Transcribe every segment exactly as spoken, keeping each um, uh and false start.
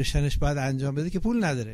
شنش باید انجام بده که پول نداره.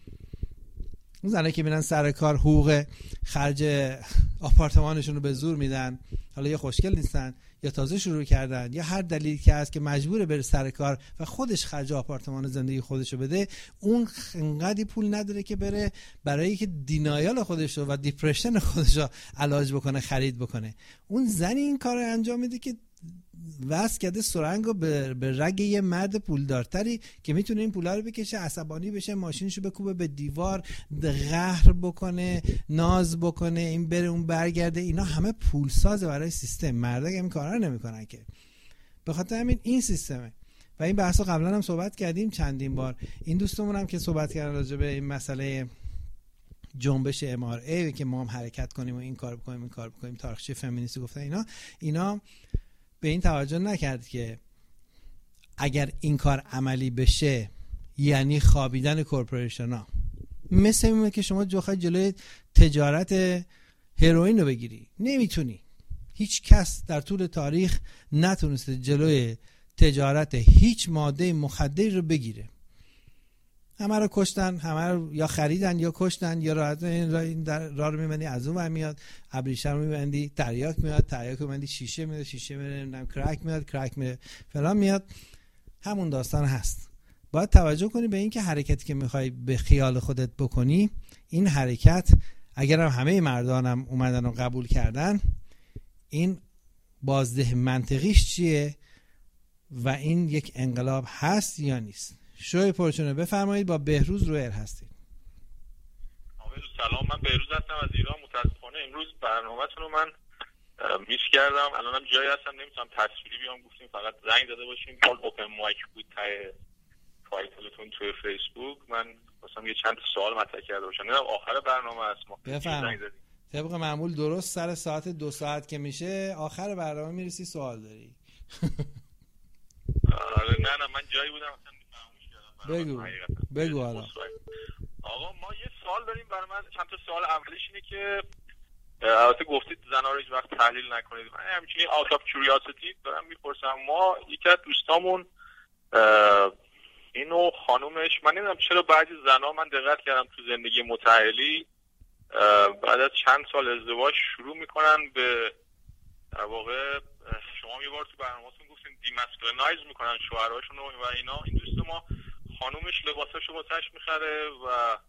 اون زنه که میرن سر کار حقوق خرج آپارتمانشون رو به زور میدن، حالا یا خوشگل نیستن یا تازه شروع کردن یا هر دلیلی که هست که مجبوره بره سر کار و خودش خرج آپارتمان زندگی خودشو بده، اون انقدی پول نداره که بره برای که دینایال خودش رو و دیپرشن خودش رو علاج بکنه، خرید بکنه. اون زنی این کار رو انجام میده که واسه کرده سرنگو به, به رگ یه مرد پولدارتری که میتونه این پولا رو بکشه، عصبانی بشه، ماشینشو بکوبه به دیوار، قهر بکنه، ناز بکنه، این بره اون برگرده. اینا همه پولسازه برای سیستم. مردا که این کارا رو نمیکنن که. به خاطر همین این سیستمه و این بحثو قبلا هم صحبت کردیم چندین بار. این دوستمون هم که صحبت کردن راجع به این مسئله جنبش ام آر ای که ما هم حرکت کنیم و این کار بکنیم این کار بکنیم، تاریخچه فمینیستی گفتن، اینا اینا به این توجه نکرد که اگر این کار عملی بشه یعنی خوابیدن کورپوریشن ها. مثل اینه که شما جوخه جلوی تجارت هروئین رو بگیری، نمیتونی. هیچ کس در طول تاریخ نتونسته جلوی تجارت هیچ ماده مخدری رو بگیره. همه رو کشتن، همه رو یا خریدن یا کشتن، یا راه این راه رو میبندی از اون ور میاد، ابریشم رو میبندی تریاک میاد، تریاک رو میبندی شیشه میاد، شیشه میاد نمیدونم کرک میاد، کرک میاد فلان میاد. همون داستان هست. باید توجه کنی به این که حرکتی که میخوای به خیال خودت بکنی، این حرکت اگر هم همه مردانم اومدن و قبول کردن، این بازده منطقیش چیه و این یک انقلاب هست یا نیست. شوی پرچونه بفرمایید، با بهروز رویر هستید. سلام، من بهروز هستم از ایران. متاسفانه امروز برنامه‌تون رو من میس کردم. الانم جایی هستم نمیتونم تصویری بیام، گفتیم فقط زنگ داده باشیم. کال اوپن مایک بود تای تایتلتون توی فیسبوک. من خواستم یه چند سوال مطرح کرده باشم. نمیدونم آخر برنامه است ما بفرمایید. طبق معمول درست سر ساعت دو ساعت که میشه آخر برنامه میرسی سوال داری. آره نه نه من جایی بودم اصلا فراموش کردم. بگو بگو حالا. آقا ما یه سوال داریم برای من. چند تا سوال. اولیش اینه که البته گفتید زنا رو هیچ وقت تحلیل نکنید. من همچنین out of curiosity دارم میپرسم. ما یکی از دوستامون اینو خانومش، من نمیدونم چرا بعضی زنا، من دقت کردم تو زندگی متأهلی بعد از چند سال ازدواج شروع میکنن به در واقع، شما یه بار تو برنامه‌تون گفتین دیماسکولینایز میکنن شوهراشون و اینا. این دوست ما خانومش لباساشو واسش میخره و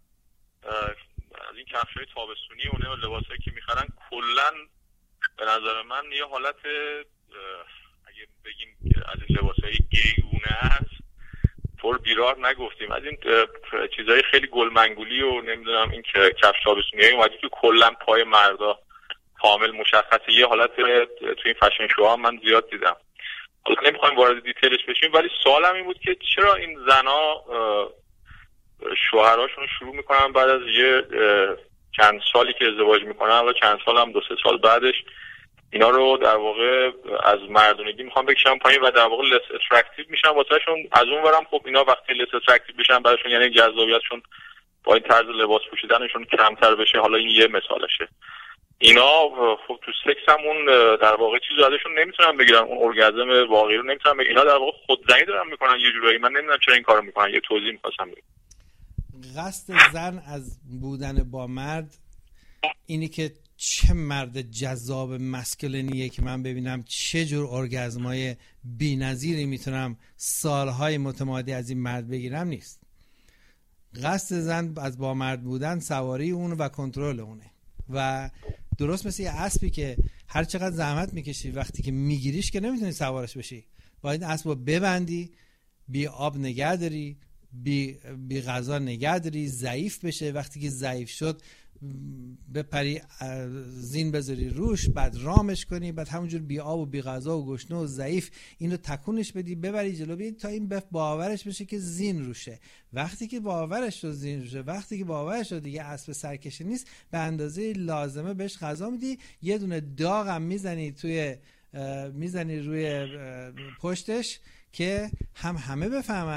از این کفشای تابستونی و اون لباسایی که میخرن کلا به نظر من یه حالت، اگه بگیم از این لباسای گیونه است، طور بیرار نگفتیم، از این چیزای خیلی گلمنگولی و نمیدونم این که کفش تابستونی اومدی که کلا پای مردا کامل مشخصه. یه حالت تو این فشن شوها من زیاد دیدم. حالا نمیخوایم وارد دیتیلش بشیم، ولی سوالم این بود که چرا این زنا شوهراشون شروع میکنن بعد از یه چند سالی که ازدواج میکنن و چند سال هم دو سه سال بعدش اینا رو در واقع از مردونگی میخوان بکشن پایین و در واقع لس اترکتیو میشن واسهشون. از اون ورم خب اینا وقتی لس اترکتیو بشن براشون یعنی جذابیتشون با این طرز لباس پوشیدنشون کمتر بشه. حالا این یه مثالشه. اینا خب تو سکس همون در واقع چیزی ازشون نمیتونن بگیرن، اون ارگازم واقعی رو نمیتونن بگیرن. اینا در واقع خودزنی دارن میکنن یه جورایی. من نمیدونم چرا این کارو میکنن. یه توضیح می‌خواستم بدم. قصد زن از بودن با مرد اینی که چه مرد جذاب مسکولینیه که من ببینم چه جور ارگازمای بی‌نظیری میتونم سالهای متمادی از این مرد بگیرم نیست. قصد زن از با مرد بودن سواری اون و کنترل اونه و درست مثل یه اسبی که هر چقدر زحمت میکشی وقتی که میگیریش که نمیتونی سوارش بشی، باید اسبو ببندی، بی آب نگه داری، بی, بی غذا نگه داری، ضعیف بشه. وقتی که ضعیف شد بپری زین بذاری روش، بعد رامش کنی، بعد همونجور بی آب و بی غذا و گشنه و ضعیف اینو تکونش بدی، ببری جلو بید تا این باورش بشه که زین روشه. وقتی که باورش شد زین روشه، وقتی که باورش شد دیگه اسب سرکشی نیست، به اندازه لازمه بهش غذا میدی، یه دونه داغم میزنی توی میزنی روی پشتش که هم همه بفهمن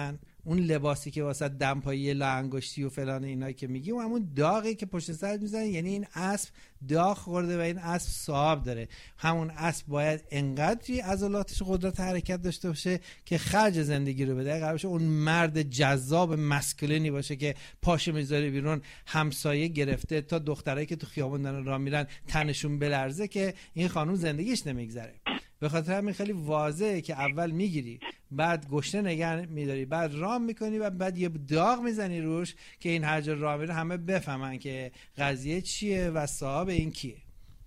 اون لباسی که واسه دمپایی لا انگشتی و فلان اینا که میگی و همون داغی که پشت سر میزنه، یعنی این اسب داغ خورده و این اسب صاحب داره. همون اسب باید انقدری عضلاتش قدرت حرکت داشته باشه که خرج زندگی رو بده. قرار باشه اون مرد جذاب مسکولینی باشه که پاشو میذاره بیرون، همسایه گرفته تا دخترایی که تو خیابون دارن راه میرن تنشون بلرزه، که این خانم زندگیش نمیگذره. به خاطر همین خیلی واضحه که اول میگیری، بعد گشنه نگه میداری، بعد رام میکنی و بعد یه داغ میزنی روش که این هر جا راه میره همه بفهمن که قضیه چیه و صاحب این کیه.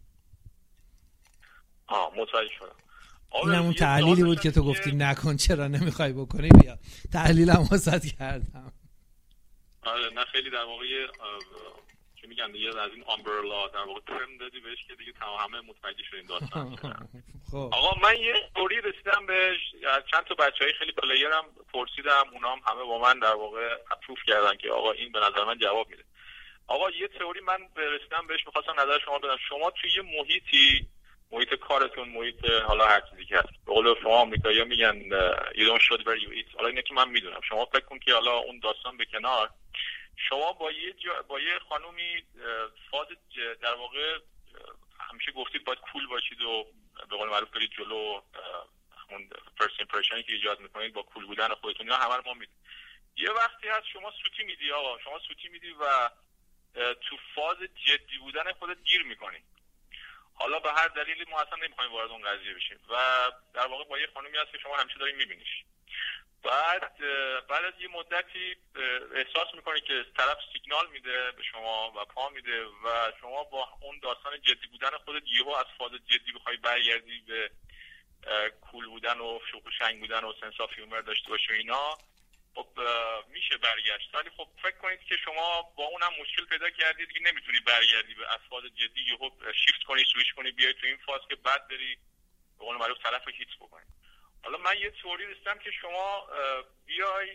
آه متوجه شدم. این همون تحلیلی بود که تو گفتی نکن، چرا نمیخوای بکنی؟ بیا تحلیلم واسط کردم. آره نه خیلی در واقع چی میگن دیگه از این امبرلا در واقع ترم دادی بهش که دیگه تمام همه متوجه شدیم داستان. خب آقا من یه استوری رسیدم بهش، چند تا بچهای خیلی پلیرم پرسیدم، اونام همه با من در واقع اپروف کردن که آقا این به نظر من جواب میده. آقا یه تئوری من رسیدم بهش، می‌خواستم نظر شما بدم. شما توی یه محیطی، محیط کارتون، محیط حالا هر چیزی که هست، به قول شما آمریکایی‌ها میگن you don't show where you eat. حالا اینه که من میدونم، شما فکر کن که حالا اون داستان به کنار، شما با یه جا با یه خانومی فاز در واقع همیشه گفتید باید کول باشید و به قول معروف برید جلو، اون فرست ایمپرشنی که ایجاد میکنید با کول بودن خودتون، یا همه رو ما میدید. یه وقتی هست شما سوتی میدی، آقا شما سوتی میدی و تو فاز جدی بودن خودت گیر میکنی. حالا به هر دلیلی ما اصلا نمیخوایم وارد اون قضیه بشیم و در واقع با یه خانومی هست که شما همیشه دارید میبینیش. بعد بعد از یه مدتی احساس میکنی که طرف سیگنال میده به شما و پا میده و شما با اون داستان جدی بودن خودت یهو از فاز جدی بخوای برگردی به کول بودن و شوخ و شنگ بودن و سنس آف هیومر داشته باشی و اینا، خب میشه برگشت. ولی خب فکر کنید که شما با اونم مشکل پیدا کردید دیگه، نمیتونی برگردی به از فاز جدی یهو شیفت کنی، سویچ کنی، بیای تو این فاز که بعد بری به قول معروف طرف رو هیت بکنی. حالا من یه تئوری رسیدم که شما بیای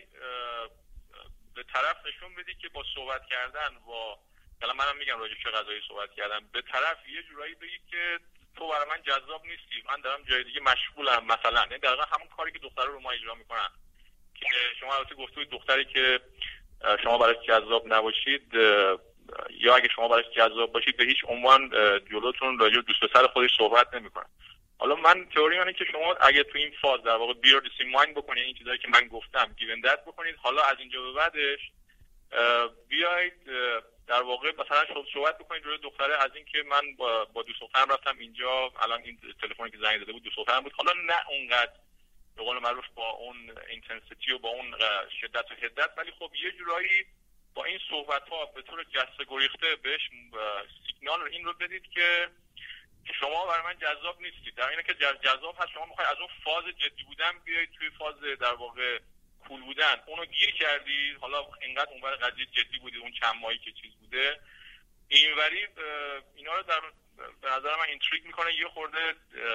به طرف نشون بدی که با صحبت کردن با، حالا منم میگم راجع چه قضایی صحبت کردم، به طرف یه جورایی بگی که تو برای من جذاب نیستی، من دارم جای دیگه مشغولم مثلا. این دقیقاً همون کاری که دخترها رو ما اجرا میکنن که شما البته گفتید دختری که شما براش جذاب نباشید یا اگه شما براش جذاب باشید به هیچ عنوان جلوتون راجع به دوست پسر خودش صحبت نمیکنه. حالا من تئوری اینه که شما اگه تو این فاز در واقع بیار دیسیماین بکنید، این چیزایی که من گفتم گیون دت بکنید، حالا از اینجا به بعدش بیاید در واقع مثلا صحبت بکنید روی دختره از این که من با, با دوست دخترم رفتم اینجا، الان این تلفنی که زنگ زده بود دوست دخترم بود. حالا نه اونقدر به قول معروف با اون اینتنسیتی و با اون شدت و حدت، ولی خب یه جورایی با این صحبت ها به طور جسته گریخته بهش سیگنال رو این رو بدید که شما برای من جذاب نیستید. در اینه که جذاب هست شما میخواید از اون فاز جدی بودن بیایید توی فاز در واقع کول بودن، اونو گیر کردید. حالا اینقدر اونور قضیه جدی بودید اون چند ماهی که چیز بوده، اینوری اینا رو در به نظر من اینتریگ میکنه، یه خورده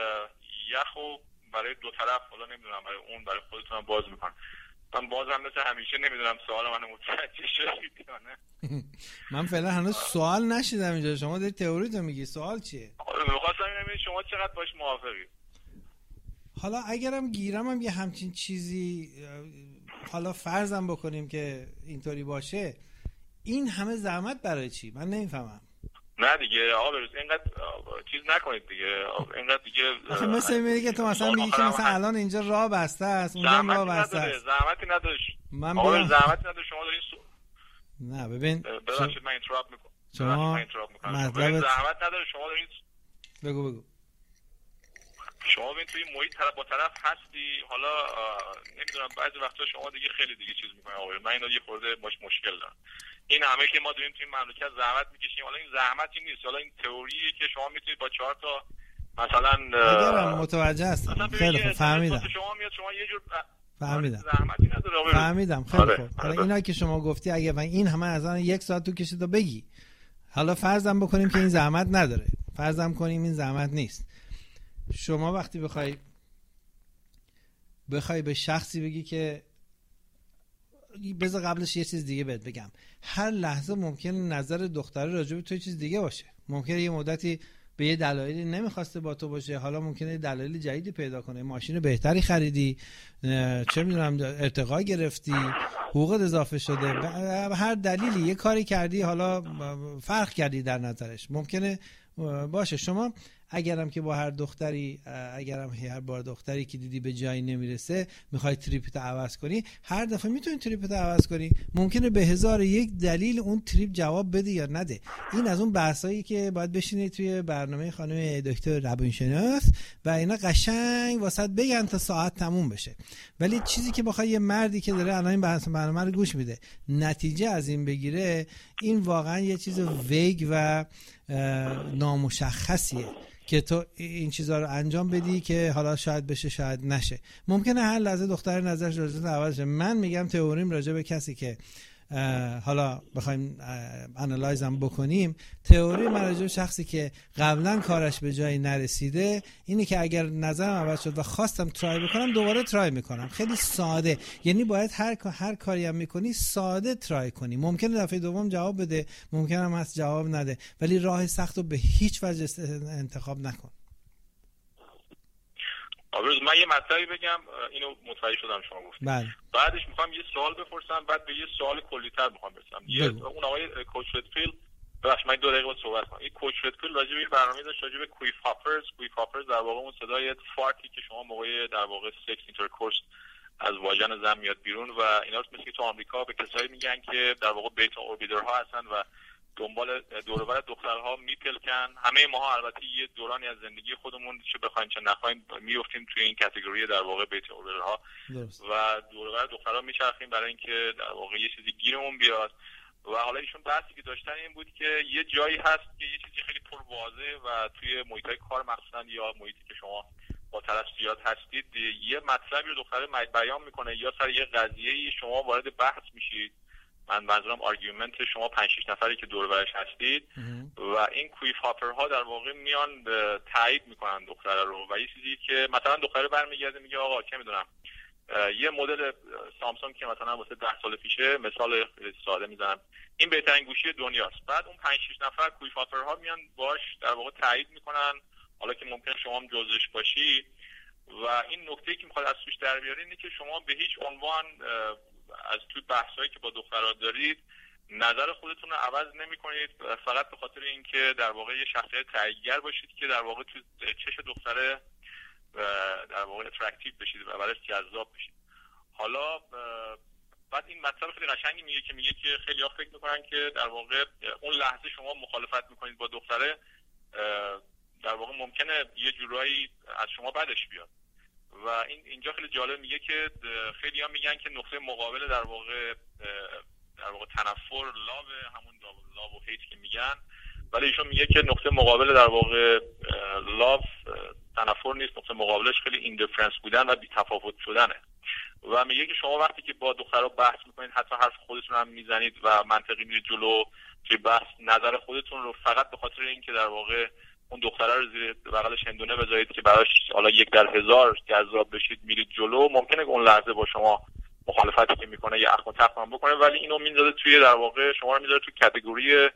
یخو برای دو طرف، حالا نمیدونم برای اون برای خودتون باز میکنه. من بازم مثل همیشه نمیدونم سوال من متوجه شدید یا نه. من فعلا هنوز سوال نشیدم اینجا، شما داری تئوری تو میگی، سوال چیه؟ می‌خواستم ببینم شما چقدر باش موافقی. حالا اگرم گیرم هم یه همچین چیزی، حالا فرضم بکنیم که اینطوری باشه، این همه زحمت برای چی؟ من نمیفهمم. نه دیگه آقا بروز اینقدر چیز نکنید دیگه، اینقدر دیگه آخه مثل میگه که تو مثلا میگی که مثلا الان اینجا راه بسته است، اونجا هم راه بسته است. زحمتی نداره. من آقا زحمتی نداره، شما دارین سو... نه ببین ببخشید من اینتراپت میکنم. شما مطلب زحمت نداره، شما دارین بگو بگو شما ببین توی محیط طرف با طرف هستی. حالا نمیدونم بعضی وقتا شما دیگه خیلی دیگه چیز میکنید. آقا من اینو یه خورده باش مشکل دارم. این همه که ما داریم توی این مملکت زحمت میکشیم، حالا این زحمتی نیست، حالا این تئوریه که شما میتونید با چهار تا مثلا اگرم متوجه هستم. خیلی خوب فهمیدم. شما میاد شما یه جور فهمیدم. زحمتی نداره. فهمیدم. خیلی خوب. حالا اینا که شما گفتی اگه من این همه از آن یک ساعت تو کشید تا بگی، حالا فرضم بکنیم که این زحمت نداره، فرضم کنیم این زحمت نیست. شما وقتی بخوای بخوای به شخصی بگی که بذار قبلش یه چیز دیگه بهت بگم، هر لحظه ممکنه نظر دختره راجع به تو چیز دیگه باشه. ممکنه یه مدتی به یه دلایلی نمیخواسته با تو باشه، حالا ممکنه دلایل جدیدی پیدا کنه، ماشین بهتری خریدی، چه میدونم ارتقا گرفتی، حقوقت اضافه شده، به هر دلیلی یه کاری کردی، حالا فرق کردی در نظرش، ممکنه باشه. شما اگرم که با هر دختری اگرم هر بار دختری که دیدی به جایی نمیرسه میخوای تریپت عوض کنی، هر دفعه میتونی تریپت عوض کنی، ممکنه به هزار یک دلیل اون تریپ جواب بده یا نده. این از اون بحثایی که باید بشینی توی برنامه خانم دکتر روانشناس و اینا قشنگ واسط بگن تا ساعت تموم بشه. ولی چیزی که بخوای یه مردی که داره الان این بحث برنامه رو گوش میده نتیجه از این بگیره، این واقعا یه چیز ویگ و نامشخصیه که تو این چیزها رو انجام بدی که حالا شاید بشه شاید نشه. ممکنه هر لحظه دختر نظرش راجع به عوض شه. من میگم تئوریم راجع به کسی که حالا بخوایم انالایز هم بکنیم، تئوری من راجع به شخصی که قبلا کارش به جایی نرسیده اینه که اگر نظرم عوض شد و خواستم ترای بکنم دوباره ترای میکنم. خیلی ساده، یعنی باید هر هر کاری هم میکنی ساده ترای کنی. ممکنه دفعه دوم جواب بده، ممکنه هم هست جواب نده، ولی راه سخت رو به هیچ وجه انتخاب نکن. آبروز من یه مطلبی بگم، اینو متوجه شدم شما گفتید. بله. بعدش میخوام یه سوال بپرسم، بعد به یه سوال کلی‌تر میخوام برسم. یه اون آقای کوچ ردفیلد، ببخشید من دو دقیقه صحبت کنم. این کوچ ردفیلد راجع به برنامه داشت راجع به کویف هاپرز. کویف هاپرز در واقع اون صدای فارتی که شما موقع در واقع سکس اینترکورس از واژن زن میاد بیرون و اینا رو مثل که تو آمریکا به کسایی میگن که در واقع بیتا اوربیترها هستن و دنبال دور و بر دخترها میپلکن. همه ماها البته یه دورانی از زندگی خودمون چه بخوایم چه نخوایم میافتیم توی این کاتگوری در واقع بیت اوربیترها و دور و بر دخترها میچرخیم برای اینکه در واقع یه چیزی گیرمون بیاد. و حالا ایشون بحثی که داشتن این بود که یه جایی هست که یه چیزی خیلی پر واضحه و توی محیطای کار مخصوصا یا محیطی که شما با طرف زیاد هستید یه مطلبی رو دختره بیان میکنه یا سر یه قضیه‌ای شما وارد بحث میشید. من منظورم آرگومنت شما پنج شش نفری که دور برش هستید و این کویف هاپرها در واقع میان تایید میکنن دختره رو و یه چیزی که مثلا دختره برمیگرده میگه آقا چه میدونم یه مدل سامسونگ که مثلا واسه ده سال پیشه، مثال ساده میزنم، این بهترین گوشی دنیاست. بعد اون پنج شش نفر کویف هاپرها میان باش در واقع تایید میکنن، حالا که ممکن شما هم جزش باشی. و این نکته‌ای که میخواد از توش در بیاره اینه که شما به هیچ عنوان از توی بحثایی که با دخترها دارید نظر خودتون رو عوض نمی‌کنید، فقط به خاطر اینکه در واقع یه شخصیت تاییدگر باشید که در واقع تو چش دختره در واقع اترکتیو بشید و براش جذاب بشید. حالا بعد این مطلب خیلی قشنگی میگه که میگه که خیلی‌ها فکر می‌کنن که در واقع اون لحظه شما مخالفت می‌کنید با دختره در واقع ممکنه یه جورایی از شما بدش بیاد. و این اینجا خیلی جالب میگه که خیلی‌ها میگن که نقطه مقابل در واقع در واقع تنفر لاو، همون لاو و هیت که میگن، ولی ایشون میگه که نقطه مقابل در واقع لاو تنفر نیست، نقطه مقابلش خیلی ایندیفرنس بودن و بی‌تفاوت شدنه. و میگه که شما وقتی که با دخترها بحث میکنید حتی حرف خودتون هم میزنید و منطقی میرید جلو توی بحث، نظر خودتون رو فقط به خاطر اینکه در واقع اون دختره رو زیر بغلش هندونه بذارید که براش حالا یک در هزار جذاب بشید میرید جلو، ممکنه که اون لحظه با شما مخالفتی که میکنه یا اخم و تخم بکنه، ولی اینو میذاره توی در واقع شما رو میذاره توی کاتگوری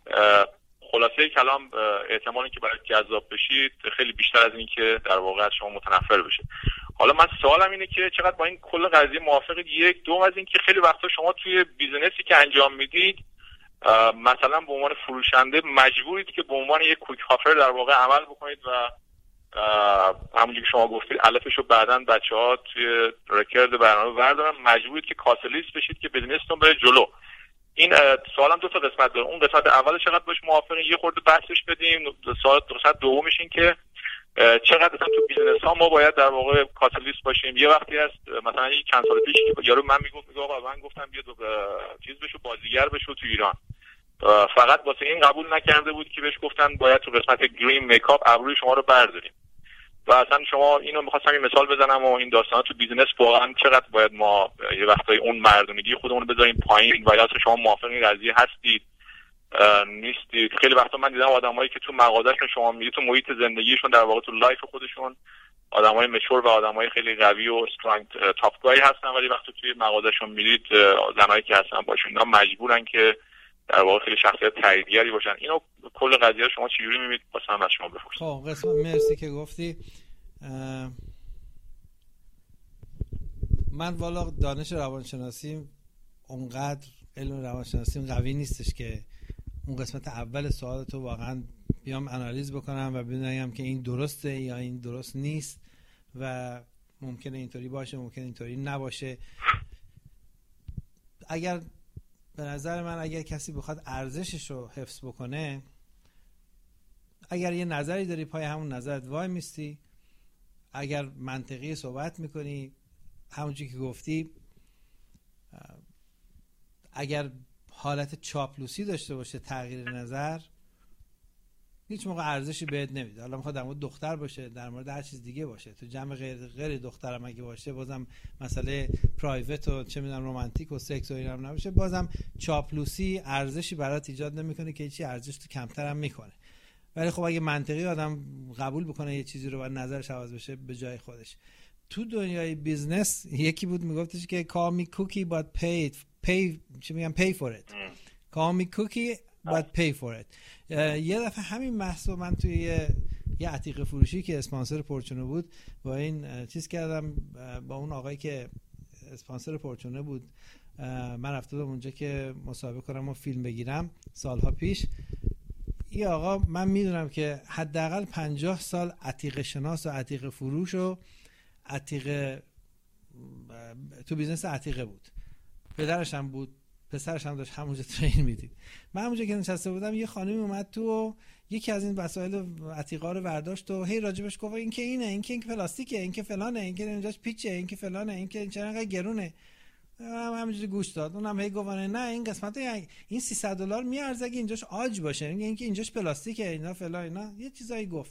خلاصه کلام احتمالی که برای جذاب بشید خیلی بیشتر از این که در واقع از شما متنفر بشه. حالا من سوالم اینه که چقدر با این کل قضیه موافقید؟ یک دوم از این که خیلی وقتا شما توی بیزنسی که انجام میدید مثلا به عنوان فروشنده مجبورید که به عنوان یک کویک هاپر در واقع عمل بکنید و همونجوری که شما گفتید الفشو بعداً بچه‌ها توی رکورد برنامه بردارن، مجبورید که کاتالیست بشید که بیزنستون بره جلو. این سوالم دو تا قسمت داره. اون قسمت اولش چقدر باش موافقین یه خورده بحثش بدیم. سوال قسمت دومش این که چقدر مثلا تو بیزنس ها ما باید در واقع کاتالیست باشیم. یه وقتی هست مثلا یک چند سال پیش یارو من میگفت میگه آقا من گفتم بیا چیز بشو بازیگر بشو تو ایران، فقط واسه این قبول نکرده بود که بهش گفتن باید تو قسمت گرین میکاپ ابروی شما رو برداریم. و اصلا شما اینو می‌خواستم یه مثال بزنم و این داستانا تو بیزنس واقعا چقدر باید ما یه وقتای اون مردونگی خودمون رو بذاریم پایین و یا شما موافق این قضیه هستید نیستید. خیلی وقتا من دیدم آدمایی که تو مغازه‌شون شما میگید تو محیط زندگیشون در واقع تو لایف خودشون آدمای مچور و آدمای خیلی قوی و استرانگ تاپ گای هستن، ولی وقتی توی مغازه‌شون میرید زنایی که هستن باشون اینا مجبورن که در واقع خیلی شخصیت تاییدگری باشن. اینو کل قضیه شما چجوری می‌بینید؟ واسه از شما بپرسم. خب قسمت مرسی که گفتی. من والا دانش روانشناسی اونقدر علم روانشناسی قوی نیستش که اون قسمت اول سوالتو واقعا بیام آنالیز بکنم و ببینم که این درسته یا این درست نیست و ممکنه اینطوری باشه ممکنه اینطوری نباشه. اگر به نظر من اگر کسی بخواد ارزشش رو حفظ بکنه، اگر یه نظری داری پای همون نظرت وای میستی، اگر منطقی صحبت میکنی همونجوری که گفتی، اگر حالت چاپلوسی داشته باشه تغییر نظر، هیچ موقع ارزشی بهت نمیده. حالا میخواد در مورد دختر باشه، در مورد هر چیز دیگه باشه، تو جمع غیر غیر دخترم اگه باشه، بازم مسئله پرایوت و چه میدونم رمانتیک و سکس و اینم نباشه، بازم چاپلوسی ارزشی برات ایجاد نمیکنه که هیچی ارزش تو کمتر هم میکنه. ولی خب اگه منطقی آدم قبول بکنه یه چیزی رو و نظرش عوض بشه به جای خودش. تو دنیای بیزنس یکی بود میگفتش که call me cookie but pay pay چی میگم pay for it. call me cookie but pay for it. یه دفعه همین محصول من توی یه, یه عتیقه فروشی که اسپانسر پورچونه بود با این چیز کردم، با اون آقایی که اسپانسر پورچونه بود من رفته بودم اونجا که مصاحبه کنم و فیلم بگیرم سالها پیش. این آقا من میدونم که حداقل پنجاه سال عتیقه شناس و عتیقه فروش و عتیقه تو بیزنس عتیقه بود، پدرش هم بود، پسرش هم داشت همونجا ترین میدید. من همونجا که نشسته بودم یه خانمی اومد تو و یکی از این وسایل عتیقه رو برداشت و هی راجبش گفت این که اینه، این که این که پلاستیکه، این که فلانه، این که اینجاش پیچه، این که فلانه، این که چرا انقدر گرونه. هم همینجوری گوش داد. اونم هی گفت نه این قسمت این سیصد دلار میارزه اگه اینجاش آج باشه، این که اینجاش پلاستیکه، اینا فلان اینا یه چیزایی گفت.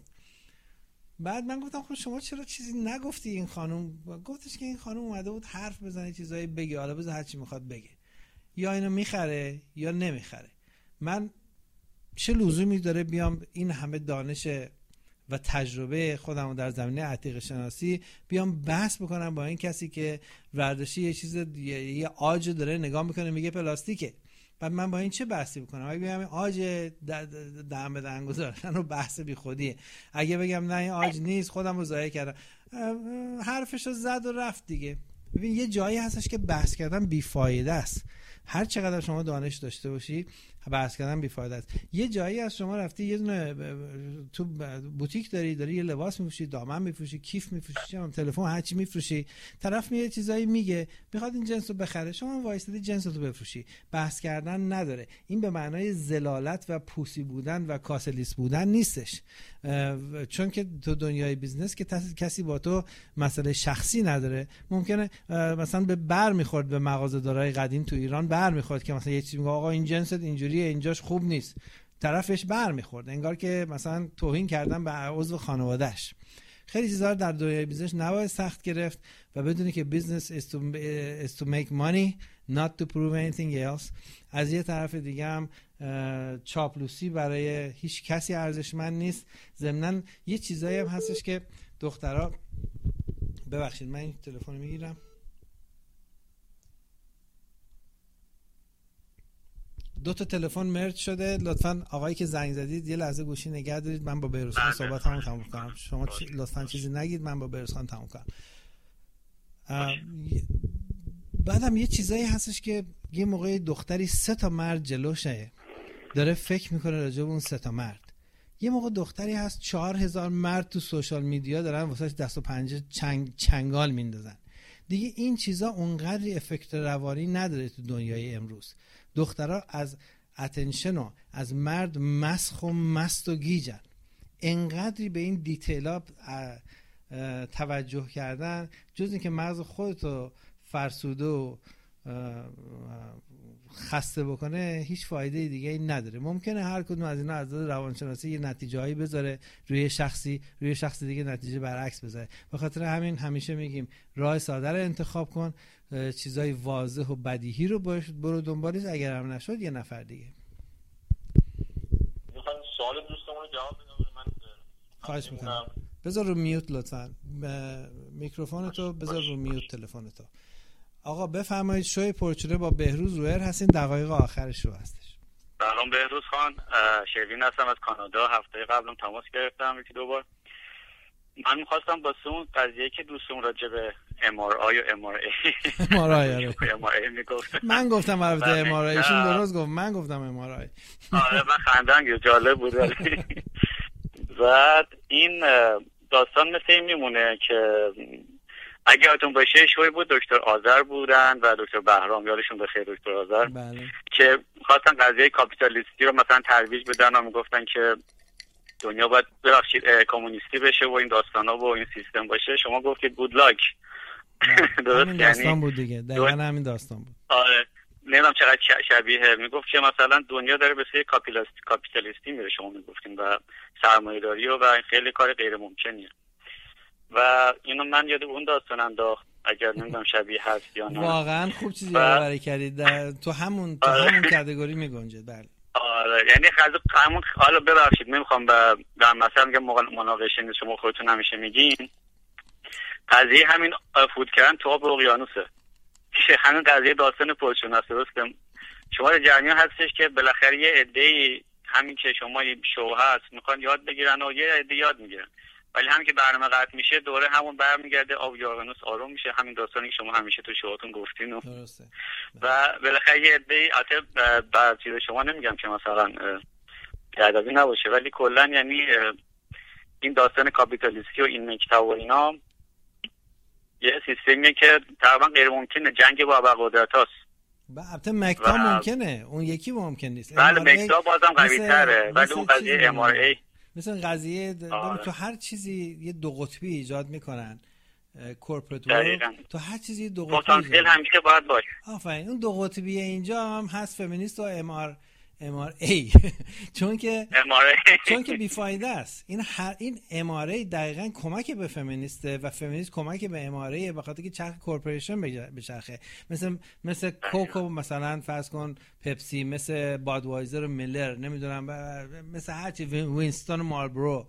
بعد من گفتم خب شما چرا چیزی نگفتی این خانم؟ گفتش که این خانم اومده بود حرف بزنه چیزایی بگه، حالا بذار هر چی میخواد بگه، یا اینو میخره یا نمیخره. من چه لزومی داره بیام این همه دانش و تجربه خودمو در زمینه عتیقه شناسی بیام بحث بکنم با این کسی که ورداشی یه چیز یه آج داره نگاه میکنه میگه پلاستیکه؟ بعد من با این چه بحثی بکنم؟ اگه بگم آج دم به دهن گذاشتن رو بحث بی خودیه، اگه بگم نه این آج نیست خودم رو ضایع کردم، حرفش رو زد و رفت دیگه. ببین یه جایی هستش که بحث کردن بیفایده است. هر چقدر شما دانش داشته باشی بحث کردن بیفایده است. یه جایی از شما رفتی یه دونه تو بوتیک داری داری یه لباس میفروشی، دامن میفروشی، کیف میفروشی، تلفن هر چی میفروشی، طرف میاد چیزایی میگه میخواد این جنس رو بخره، شما وایسادی جنس رو بفروشی. بحث کردن نداره. این به معنای ذلالت و پوسی بودن و کاسلیس بودن نیستش، چون که تو دنیای بیزنس که کسی با تو مسئله شخصی نداره. ممکنه مثلا به بر میخورد به مغازه‌دارای قدیم تو ایران بر میخورد که مثلا یه چیزی میگه آقا این جنست اینجوریه اینجاش خوب نیست، طرفش بر میخورد انگار که مثلا توهین کردن به عضو خانواده‌اش. خیلی چیزا در دنیای بیزنس نباید سخت گرفت و بدونی که بیزنس is to, is to make money not to prove anything else. از یه طرف دیگه هم چاپلوسی برای هیچ کسی ارزشمند نیست. ضمناً یه چیزایی هم هستش که دخترها، ببخشید من این تلفن میگیرم، دو تا تلفن مرج شده، لطفاً آقایی که زنگ زدید یه لحظه گوشی نگه دارید، من با بهروز خان صحبتمو تموم کنم. شما لطفاً چیزی نگید، من با بهروز خان تموم کنم. بعدم یه چیزایی هستش که یه موقع دختری سه تا مرد جلوشه داره فکر میکنه راجع به اون سه تا مرد. یه موقع دختری هست چهار هزار مرد تو سوشال میدیا دارن واسه دست و پنجه چنگ چنگال میندازن. دیگه این چیزا اونقدر افکت روانی نداره تو دنیای امروز. دخترها از اتنشن و از مرد مسخ و مست و گیجن. انقدری به این دیتیلا توجه کردن جز این که مغز خودتو فرسوده و خسته بکنه هیچ فایده دیگه ای نداره. ممکنه هر کدوم از اینا از نظر روانشناسی یه نتیجه هایی بذاره روی شخصی، روی شخص دیگه نتیجه برعکس بذاره. به خاطر همین همیشه میگیم راه ساده رو انتخاب کن، چیزای واضح و بدیهی رو برو دنبالش، اگر هم نشد یه نفر دیگه. میخوام سوال دوستمون جواب بدم. من خواهش میکنم بذار رو میوت لطفاً، میکروفونتو بذار رو میوت تلفنتو. آقا بفرمایید، شوی پرچونه با بهروز رویر هستین، دقایق آخر شو هستش. سلام بهروز خان، شروین هستم از کانادا. هفته قبلم تماس گرفتم یکی دو بار. من می‌خواستم با اون قضیه که دوستون راجع به ام آر آی و ام آر ای ام آر آی ام آر ای میگفت، من گفتم البته ام آر آی، ایشون درست گفت، من گفتم ام آر آی. آره من خندم جالب بود. بعد این داستان مثل این میمونه که اگه یادتون باشه شوی بود دکتر آذر بودن و دکتر بهرام، یادشون بخیر دکتر آذر، بله. که خواستن قضیه کاپیتالیستی رو مثلا ترویج بدن و میگفتن که دنیا باید ببخشید کمونیستی بشه و این داستانا و این سیستم باشه. شما گفتید گود لاک. درست، همین داستان یعنی بود دیگه، دقیقاً همین داستان بود. آره نمیدونم چقدر شبیه. میگفت که مثلا دنیا داره به سوی کاپیتالیستی میره، شما میگفتین، و سرمایه‌داری و این خیلی کار غیر ممکنیه. و اینو من یاد اون داستان انداخت، اگر نمیدونم شبیه هست یا نه. واقعا خوب چیزی یادآوری کردید، تو همون تو همون کاتگوری میگنجه. بله آره یعنی خازو همون. حالا ببخشید نمیخوام به در مثلا میگم مناقشه نیست، شما خودتون همیشه میگین قضیه همین فوت کردن تو آب اقیانوسه. همین قضیه داستان پرچون است. درسته شما در جریان هستش که بالاخره یه عده‌ای همین که شما شو هست میخوان یاد بگیرن و یه عده یاد میگیرن، ولی همین که برنامه قطع میشه دوره همون برمیگرده، آب اقیانوس آروم میشه. همین داستانی که شما همیشه تو شوهاتون گفتین و درسته. و بالاخره یه عده‌ای البته بعد چیز شما نمیگم که مثلا تعدادی نباشه، ولی کلا یعنی این داستان کاپیتالیستی و این مکتا و اینا یه سیستمیه که تقریبا غیر ممکنه، جنگ با ابرقدرتاست. البته مکتا و... ممکنه، اون یکی ممکن نیست. بله مکتا بازم قوی تره، ولی اون قضیه ام آر ای مثلا قضیه د... تو هر چیزی یه دو قطبی ایجاد میکنن، کورپرات ورلد تو هر چیزی دو قطبی پتانسیل همیشه باید باشه. آفرین، اون دو قطبی اینجا هم هست، فمینیست و ام آر ام آر ای چون که ام آر ای چون که بیفایده است. این هر این ام آر ای دقیقاً کمک به فمینیسته و فمینیست کمک به ام آر ای، به خاطر که چرخ کورپوریشن بچرخه. مثل مثل کوکو مثلا فرض کن، پپسی، مثل بادوایزر و میلر، نمیدونم مثل هر چی، وینستون و مارلبورو،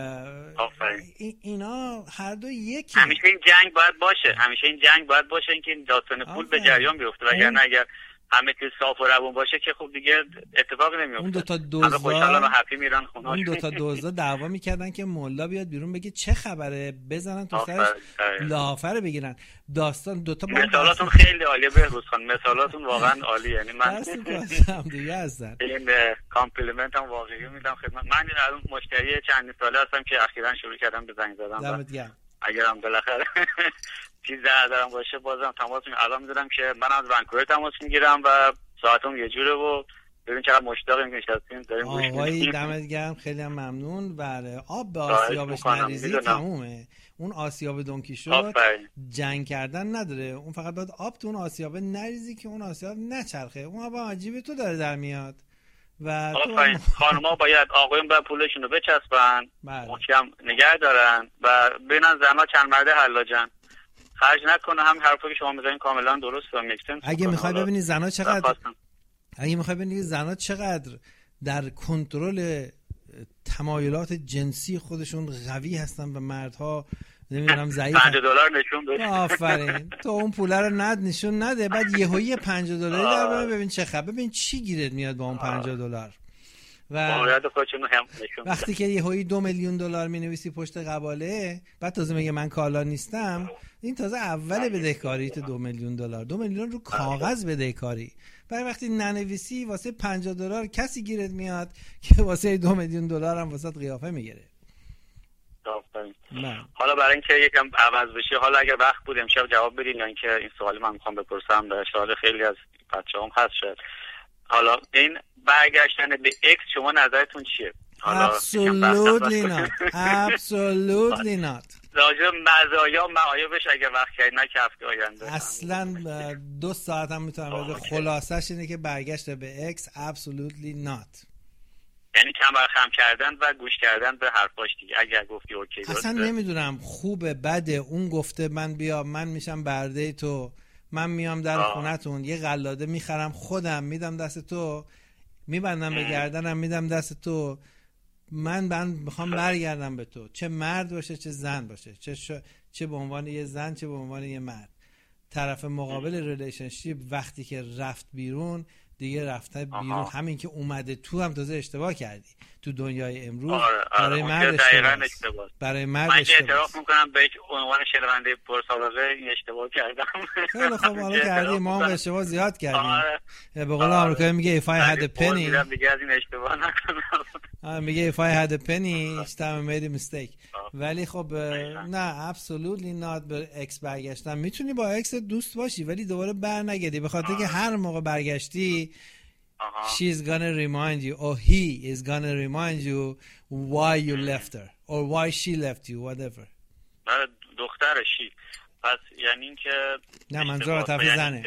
ای اینا هر دو یکی. همیشه این جنگ باید باشه، همیشه این جنگ باید باشه، اینکه این داستان پول به جریان بیفته، وگرنه اگر همه چیز صاف و روون باشه که خب دیگه اتفاق نمیفته. اون دو تا دوزا خوشحالن و هپی میرن خونه. اون دو تا دوزا دعوا میکردن که ملا بیاد بیرون بگه چه خبره، بزنن تو سرش لافر بگیرن. داستان دو تا مثالاتون خیلی عالیه بهروز خان، مثالاتون واقعا عالیه. یعنی من هم دیگه هستن. این کامپلیمنت هم واقعی میدم خدمت. من الان مشتری چند ساله هستم که اخیراً شروع کردم به زنگ زدن. دمت گرم. اگرم بالاخره چیز در دارم باشه بازم تماس میگیرم. الان میذارم که من از ونکوور تماس میگیرم و ساعتم یه جوره و ببین چقدر مشتاقیم که نشستیم داریم گوش میدیم. آقای دمت گرم، خیلی هم ممنون. بله آب به آسیابش نریزی تمومه. اون آسیاب دونکی شد جنگ کردن نداره، اون فقط باید آب تو اون آسیاب نریزی که اون آسیاب نچرخه. اون آب عجیبه تو داره در میاد و آفرین. خانم‌ها باید آقایون باید پولشون رو بچسبن، محکم نگه دارن و ببینن زن‌ها چند مرده حلاجن، خرج نکنه. هم حرفی که شما می‌زنین کاملا درست و میکسنس. اگه می‌خوای ببینی زن‌ها چقدر اگه می‌خوای ببینی زن‌ها چقدر در کنترل تمایلات جنسی خودشون قوی هستن و مردها نمیدونم ضعیف. پنجاه دلار نشون بده. آفرین. تو اون پولا رو ند نشون نده، بعد یهویی پنجاه دلاری در ببین ببین چه خبر، ببین چی گیرت میاد با اون پنجاه دلار. و وقتی که یهویی دو میلیون دلار مینویسی پشت قباله، بعد تازه میگه من کالا نیستم، این تازه اول بدهکاریت دو میلیون دلار. دو میلیون رو کاغذ بدهکاری. بعد وقتی ننویسی واسه پنجاه دلار کسی گیرت میاد که واسه دو میلیون دلار هم واسه قیافه میگیره. حالا برای اینکه یکم عوض بشه، حالا اگر وقت بود امشب جواب بدین یا اینکه این سوالی من میخوام بپرسم در شاید خیلی از بچه‌هام هست شد. حالا این برگشتن به اکس شما نظرتون چیه؟ Absolutely not. Absolutely not. راجع مزایا معایبش اگه وقت کردی نه که هفته آینده. اصلا دو ساعت هم میتونم بگم. خلاصش اینه که برگشت به اکس absolutely not. یعنی کمر خم کردن و گوش کردن به حرفاش دیگه. اگر گفتی اوکی درسته. اصلا نمیدونم خوبه بده، اون گفته من بیا من میشم برده تو، من میام در خونتون یه قلاده میخرم خودم میدم دست تو، میبندم به گردنم میدم دست تو، من بند میخوام برگردم به تو، چه مرد باشه چه زن باشه، چه ش... چه به عنوان یه زن چه به عنوان یه مرد. طرف مقابل ریلیشنشیپ وقتی که رفت بیرون دیگه رفته بیرون. همین که اومده تو هم تازه اشتباه کردی تو دنیای امروز. آره، آره. برای مرد اشتباه، برای مرد من اشتباه. من اعتراف میکنم به عنوان شنونده پرسابقه این اشتباه کردم. خیلی خوب، حالا کردی، ما هم اشتباه زیاد کردیم. آره. به قول آمریکایی میگه if I had a penny، دیگه از این اشتباه نکنم. میگه if I had a penny each time I made a mistake. ولی خب نه absolutely not. به اکس برگشتن میتونی با اکس دوست باشی ولی دوباره بر نگردی، به خاطر که هر موقع برگشتی she's gonna remind you or he is gonna remind you why you left her or why she left you, whatever. برای دخترشی. پس یعنی این که نه منظور طرف زنه.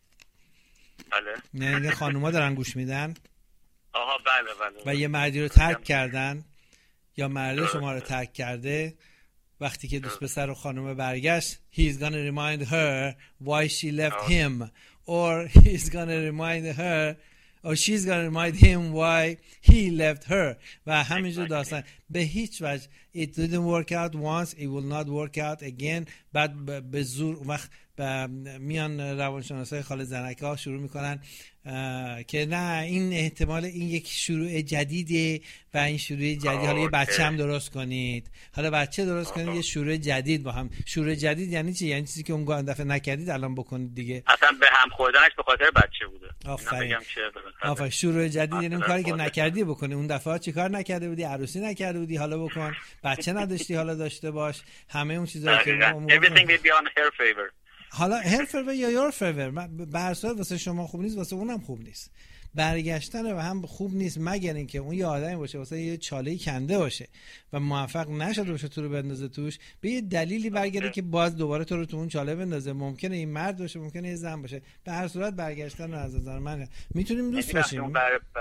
بله. نه اینکه خانوما دارن گوش میدن. آها بله بله. و یه مردی رو ترک کردن یا مرد شما رو ترک کرده، وقتی که دوست پسر و خانومه برگشت he's gonna remind her why she left him or he's gonna remind her or she's gonna remind him why he left her. و همینجور داستان به هیچ وجه it didn't work out once, it will not work out again. بعد به زور وقت میان روانشناسای خال زنکه ها شروع میکنن که نه این احتمال این یک شروع جدیده و این شروع جدید، حالا یه بچه هم درست کنید، حالا بچه درست کنید، یه شروع جدید با هم. شروع جدید یعنی چی؟ یعنی چیزی که اون دفعه نکردید الان بکنید دیگه. اصلا به هم خوردنش به خاطر بچه بوده. آفرین. آفرین. شروع جدید یعنی اون کاری که نکردی بکنی. اون دفعه چی کار نکرده بودی؟ عروسی نکرده بودی، حالا بکن. بچه نداشتی، حالا داشته باش. همه اون چیزایی که everything will be on her favor. حالا her favor یا your favor به هر صورت واسه شما خوب نیست، واسه اونم خوب نیست. برگشتن و هم خوب نیست مگر اینکه اون یه آدمی باشه واسه یه چاله کنده باشه و موفق نشده باشه تو رو بندازه توش، به یه دلیلی برگرده که باز دوباره تو رو تو اون چاله بندازه. ممکنه این مرد باشه، ممکنه این زن باشه. به هر صورت برگشتن از نظر من میتونیم دوست باشیم.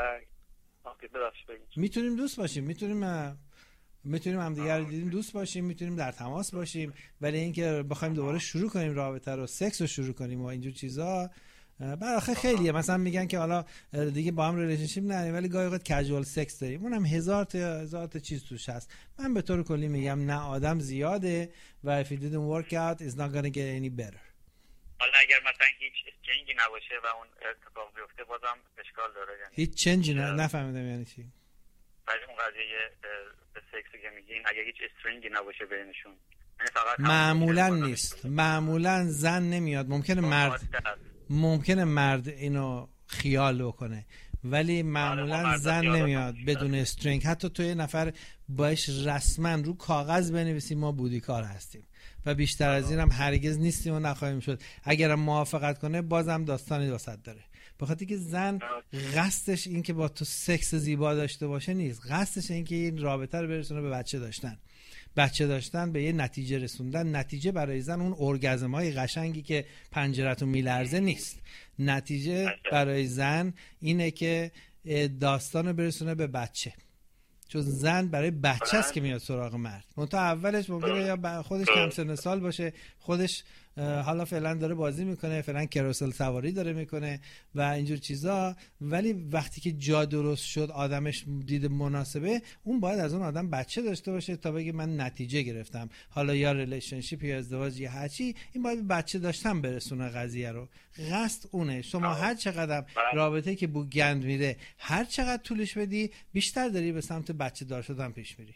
میتونیم دوست باشیم، میتونیم میتونیم همدیگه رو دیدیم دوست باشیم، میتونیم در تماس باشیم، ولی اینکه بخوایم دوباره شروع کنیم رابطه رو، سکس رو شروع کنیم و اینجور چیزا، برای خیلیه. مثلا میگن که حالا دیگه با هم ریلیشنشیپ نداریم ولی گاهی اوقات کژوال سکس داریم، اونم هزار تا هزار تا چیز توش هست. من به طور کلی میگم نه، آدم زیاده و if it didn't work out it's not gonna get any better. حالا اگر مثلا هیچ چنجی نباشه و اون اتفاق بیفته بازم اشکال داره. یعنی هیچ چنجی نه نفهمیدم یعنی چی. ولی اون قضیه به سکسی که میگین اگه هیچ استرینگی نباشه بینشون، یعنی فقط معمولا نیست. معمولا زن نمیاد، ممکنه مرد ممکنه مرد اینو خیال بکنه ولی معمولا زن نمیاد بدون استرینگ. حتی تو یه نفر باش رسما رو کاغذ بنویسیم ما بودیکار هستیم و بیشتر از این هم هرگز نیستیم و نخواهیم شد. اگرم موافقت کنه بازم داستانی واسط داره، به خاطر که زن قصدش این که با تو سکس زیبا داشته باشه نیست، قصدش این که این رابطه رو برسونه به بچه داشتن. بچه داشتن به یه نتیجه رسوندن. نتیجه برای زن اون ارگازم‌های قشنگی که پنجرتون میلرزه نیست. نتیجه برای زن اینه که داستان رو برسونه به بچه، چون زن برای بچه است که میاد سراغ مرد. منتها اولش ممکنه یا خودش کم سن سال باشه، خودش حالا فعلا داره بازی میکنه، فعلا کروسل سواری داره میکنه و اینجور چیزا، ولی وقتی که جا درست شد آدمش دید مناسبه، اون باید از اون آدم بچه داشته باشه تا بگه من نتیجه گرفتم. حالا یا ریلیشنشیپ یا ازدواج یا هرچی، این باید بچه داشتن برسونه قضیه رو. قصد اونه. شما هر چقدر رابطه که بو گند میره، هر چقدر طولش بدی، بیشتر داری به سمت بچه دار شدن پیش میری.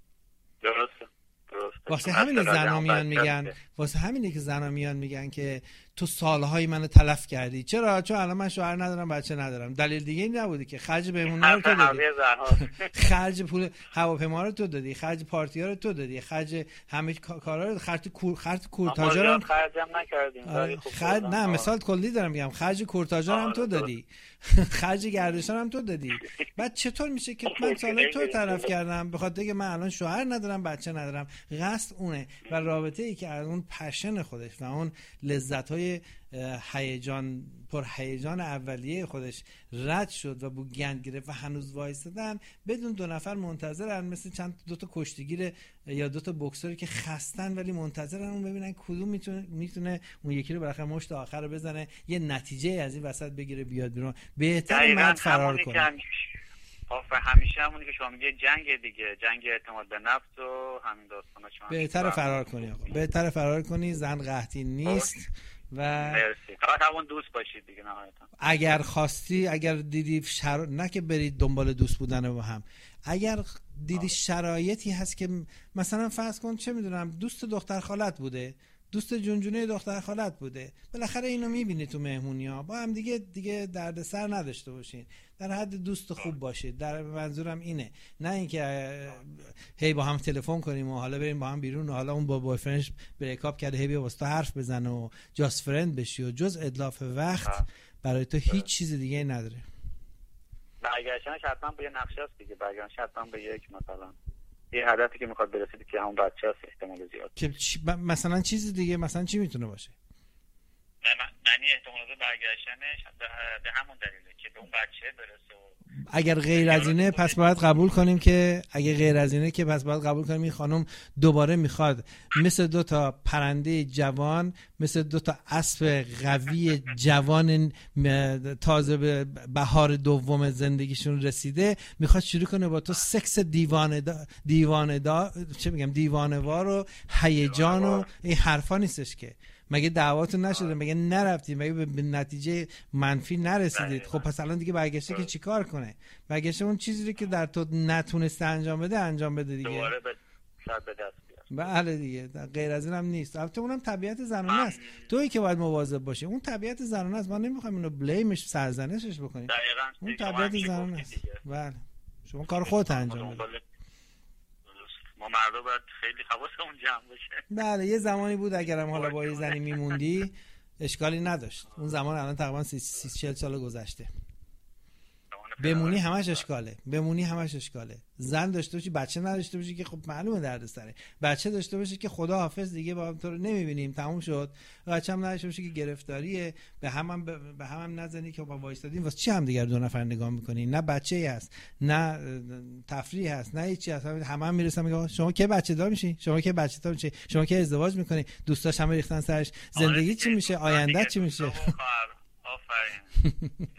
درسته. واسه همین زنا میان میگن واسه همینه که زنا میان میگن که تو سالهای منو تلف کردی. چرا؟ چون الان من شوهر ندارم، بچه ندارم. دلیل دیگه این نبوده که خرج بهمونه رو تو دادی، خرج پول هواپیما رو تو دادی، خرج پارتی ها رو تو دادی، خرج همه کارا رو، خرج کور خرج کورتاژ رو خرجم نکردیم. خرج نه مثال کلی دارم میگم، خرج کورتاژ هم تو دادی، خرج گردش هم تو دادی. بعد چطور میشه که من سالهای تو طرف کردم به خاطر که من الان شوهر ندارم، بچه ندارم؟ قصد اونه. و رابطه ای که از اون پشن خودش و اون لذت های هیجان پر هیجان اولیه خودش رد شد و بو گند گرفت و هنوز وایسادن بدون دو نفر منتظرن، مثل چند دو تا کشتیگیر یا دو تا بوکسوری که خستن ولی منتظرن اون ببینن کدوم میتونه میتونه اون یکی رو بالاخره مشت آخر رو بزنه، یه نتیجه از این وسط بگیره بیاد بیرون. بهتره مرد فرار کنه. آفر همیشه همونی که شما میگه جنگ دیگه، جنگ اعتماد به نفس و همین داستانا. شما بهتره فرار کنی آقا، بهتره فرار کنی. زن قحطی نیست و مرسی. فقط همون دوست باشید دیگه نهایتا. اگر خواستی، اگر دیدی شر... نه که برید دنبال دوست بودن با هم، اگر دیدی شرایطی هست که مثلا فرض کن چه میدونم دوست دختر خالت بوده، دوست جونجونه دختر خالت بوده، بالاخره اینو میبینی تو مهمونی‌ها، با هم دیگه دیگه دردسر نداشته باشین، در حد دوست خوب باشید. در منظورم اینه، نه اینکه هی با هم تلفن کنیم و حالا بریم با هم بیرون و حالا اون با بوی فرندش بریک اپ کرده هی بیا واسه حرف بزنه و جاست فرند بشی و جز اتلاف وقت برای تو هیچ چیز دیگه نداره. برگشتنش حتما به یه نقشه است دیگه، برگشتنش حتما به یک مثلا یه هدفی که میخواد برسید که همون بچه هست احتمال زیاد. که چی... مثلا چیز دیگه مثلا چی میتونه باشه؟ معنی احتمال برگشتنش به همون دلیله که به اون بچه برسه. اگر غیر از اینه پس باید قبول کنیم که اگه غیر از اینه که پس باید قبول کنیم این خانم دوباره میخواد مثل دو تا پرنده جوان، مثل دو تا اسب قوی جوان تازه به بهار دوم زندگیشون رسیده، میخواد شروع کنه با تو سکس دیوانه دا دیوانه دا چه میگم دیوانه‌وار و هیجان و این حرفا نیستش که. مگه دعواتون نشده؟ مگه نرفتید؟ مگه به نتیجه منفی نرسیدید؟ خب پس الان دیگه برگشته که چیکار کنه؟ برگشته اون چیزی که در تو نتونسته انجام بده انجام بده دیگه. دوباره به شاید به دست بیاره. بله دیگه، غیر از اینم نیست. البته اونم طبیعت زنانه است، تویی که باید مواظب باشی. اون طبیعت زنانه است، ما نمیخوایم اینو بلیمش سرزنشش بکنیم. دقیقاً اون طبیعت زنانه است. بله شما کار خودت انجام بده. ما مردم باید خیلی حواسمون جمع باشه. بله یه زمانی بود اگرم حالا با یه زنی میموندی اشکالی نداشت. اون زمان الان تقریبا سی چهل سال گذشته. بمونی همش اشکاله، بمونی همش اشکاله. زن داشته باشی بچه نداشته باشی که خب معلومه دردسره، بچه داشته باشی که خدا حافظ دیگه با هم تو رو نمیبینیم تموم شد، بچه هم نداشته باشی که گرفتاریه، به هم هم به هم هم نزنی که با وایستادیم واسه چی هم دیگه دو نفر نگاه میکنین؟ نه بچه‌ای هست، نه تفریح هست، نه هیچی هست. همه هم میرسن میگن شما که بچه دار میشین، شما که بچه دار میشین، شما که ازدواج میکنی، دوستاش همه ریختن سرش، زندگی چی میشه، آینده چی میشه؟ آفرین.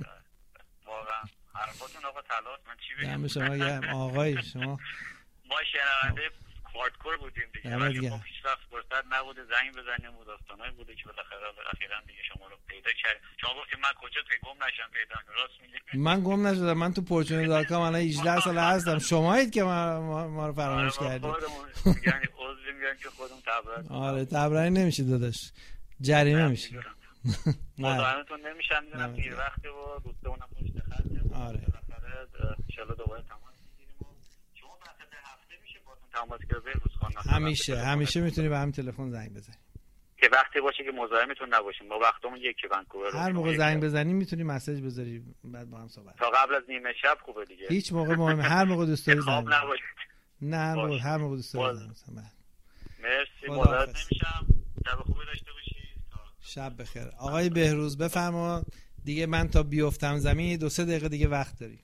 واقعا حرفاتون آقا تلاش، من چی بگم؟ دم شما گرم آقای شما. ما شنونده هاردکور بودیم دیگه. دم دیگه. ما هیچ وقت فرصت نبوده زنگ بزنیم و داستانایی بوده که بالاخره اخیراً دیگه شما رو پیدا کردیم. شما گفتید من کجا گم نشم پیدا کنم، راست میگی؟ من گم نشدم، من تو پورچون دات کام الان هجده سال هستم. شمایید که ما ما رو فراموش کردید. میگن عضو میگن که خودم تبرئه. آره تبرئه نمیشه داداش، جریمه میشه. مزاحمتون نمیشم، میدونم دیر وقته و دوستمونم پشت خطه. آره ان شاء الله دوباره تماس میگیریم. شما وسط هفته میشه باهاتون تماس گرفت روز خواندن؟ همیشه همیشه میتونی به هم تلفن زنگ بزنی که وقتی باشه که مزاحمتون نباشیم. ما وقتمون یکی ونکوور، هر موقع زنگ بزنی میتونی مسیج بذاری بعد با هم صحبت. تا قبل از نیمه شب خوبه دیگه. هیچ موقع مهمه، هر موقع دوست داری زنگ بزن. نه هر موقع هر موقع دوست داری زنگ بزن. مرسی، مراقب نمیشم. شب خوبی داشته باشید. شب بخیر. آقای بهروز بفرما دیگه، من تا بیافتم زمین دو سه دقیقه دیگه وقت داری.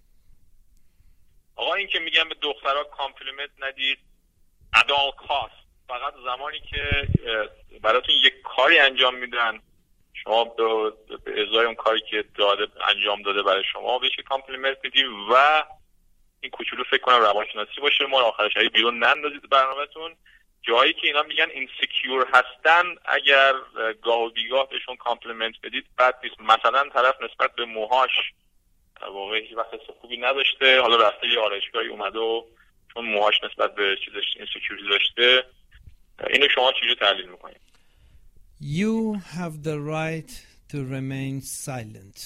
آقا این که میگم به دخترها کامپلیمنت ندید at all cost، فقط زمانی که براتون یک کاری انجام میدن شما به ازای اون کاری که داده انجام داده برای شما بهش کامپلیمنت میدید و این کوچولو فکر کنم روانشناسی باشه، ما آخر شب بیرون نندازید برنامه‌تون. جایی که اینا میگن اینسیکیور هستن اگر گاه و بیگاه بهشون کامپلیمنت بدید بد نیست. مثلا طرف نسبت به موهاش واقعا هیچ وقت حس خوبی نداشته، حالا رفته یه آرایشگاهی اومده و چون موهاش نسبت به چیزش اینسیکیوریتی داشته، اینو شما چجوری تحلیل میکنید؟ You have the right to remain silent.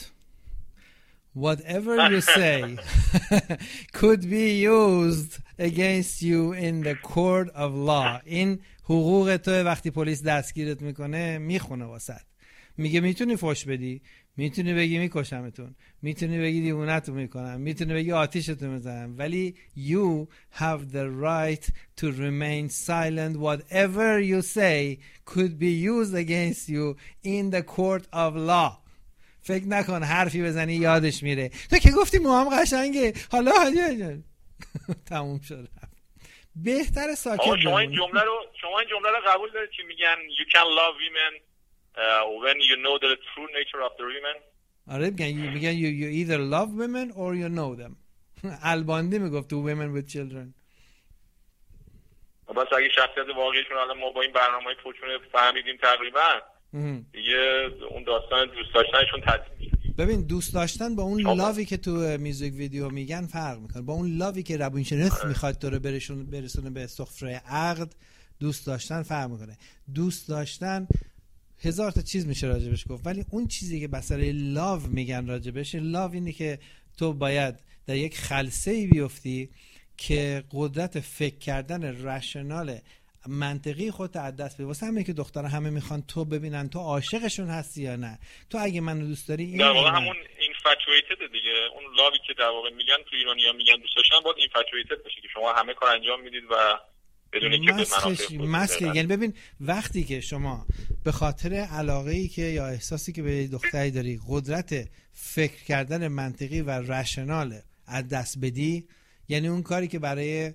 Whatever you say could be used against you in the court of law. این حقوق تو وقتی پلیس دستگیرت میکنه میخونه واسط، میگه میتونی فوش بدی، میتونی بگی میکشمتون، میتونی بگی دیوونتون میکنم، میتونی بگی آتیشتون میزنم، ولی you have the right to remain silent. Whatever you say could be used against you in the court of law. فکر نکن حرفی بزنی یادش میره. تو که گفتی موام قشنگه، حالا حالا تموم شد. بهتره ساکت بمونی. شما این جمله رو شما این جمله رو قبول دارید که میگن you can love women uh, when you know the true nature of the women. آره میگن میگن you, you either love women or you know them. الباندی میگفت to women with children. بس اگه شخصیت واقعیشون الان ما با این برنامه‌های پوچونه فهمیدیم تقریبا، دیگه اون داستان دوست داشتنشون تعطیل. ببین دوست داشتن با اون لاوی که تو میوزیک ویدیو میگن فرق میکنه. با اون لاوی که روانشناس میخواد تو رو برسونه برسونه به سفره عقد، دوست داشتن فرق میکنه. دوست داشتن هزار تا چیز میشه راجبش گفت، ولی اون چیزی که بسره لاو میگن راجبش، لاو اینه که تو باید در یک خلسه‌ای بیفتی که قدرت فکر کردن رشنال منطقی خودت از دست بدی. واسه همین که دخترها همه میخوان تو ببینن تو عاشقشون هستی یا نه، تو اگه منو دوست داری. این در واقع همون اینفچویتد دیگه، اون لاوی که در واقع میگن تو ایرانی‌ها میگن دوست داشتن، باید اینفچویتد بشه که شما همه کار انجام میدید و بدونی که به منافع مسخ. یعنی ببین وقتی که شما به خاطر علاقه‌ای که یا احساسی که به دختری داری قدرت فکر کردن منطقی و رشنال از دست بدی، یعنی اون کاری که برای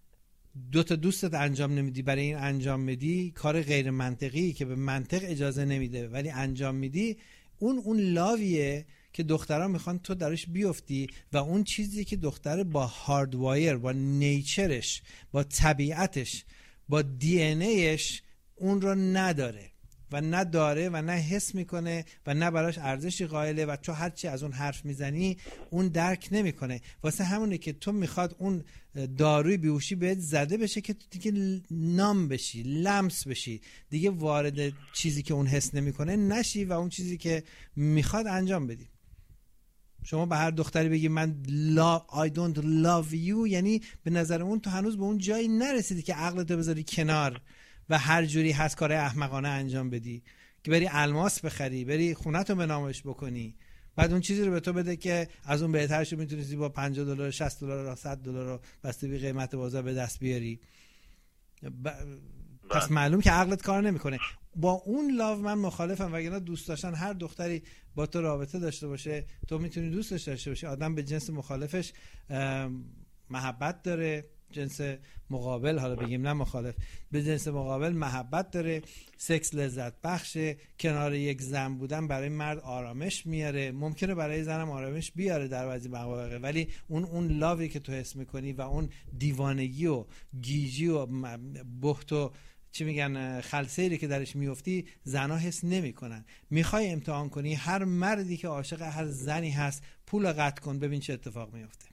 دو تا دوستت انجام نمیدی برای این انجام میدی، کار غیر منطقی که به منطق اجازه نمیده ولی انجام میدی، اون اون لاویه که دخترها میخوان تو درش بیفتی و اون چیزی که دختر با هاردوایر، با نیچرش، با طبیعتش، با دی ان ایش اون رو نداره و نه داره و نه حس میکنه و نه براش ارزشی قائله و تو هرچی از اون حرف میزنی اون درک نمیکنه. واسه همونه که تو میخواد اون داروی بیهوشی بهت زده بشه که تو دیگه نام بشی، لمس بشی، دیگه وارد چیزی که اون حس نمیکنه نشی و اون چیزی که میخواد انجام بدی. شما به هر دختری بگی من love, I don't love you، یعنی به نظر اون تو هنوز به اون جایی نرسیدی که عقلتو بذاری کنار و هر جوری هست کار احمقانه انجام بدی که بری الماس بخری، بری خونتو به نامش بکنی، بعد اون چیزی رو به تو بده که از اون بهترش رو میتونستی با پنجاه دلار، شصت دلار، صد دلار رو بسته به قیمت بازار به دست بیاری. ب... پس معلوم که عقلت کار نمیکنه. با اون لاو من مخالفم، وگرنه دوست داشتن هر دختری با تو رابطه داشته باشه تو میتونی دوستش داشته باشی. آدم به جنس مخالفش محبت داره، جنس مقابل، حالا بگیم نه مخالف، به جنس مقابل محبت داره، سکس لذت بخشه، کنار یک زن بودن برای مرد آرامش میاره، ممکنه برای زنم آرامش بیاره در بعضی مواقع، ولی اون اون لاوی که تو حس میکنی و اون دیوانگی و گیجی و بهت و چی میگن خلسه‌ای که درش میفتی زنا حس نمیکنن. میخوای امتحان کنی هر مردی که عاشق هر زنی هست پول قطع کن ببین چه اتفاق میفته.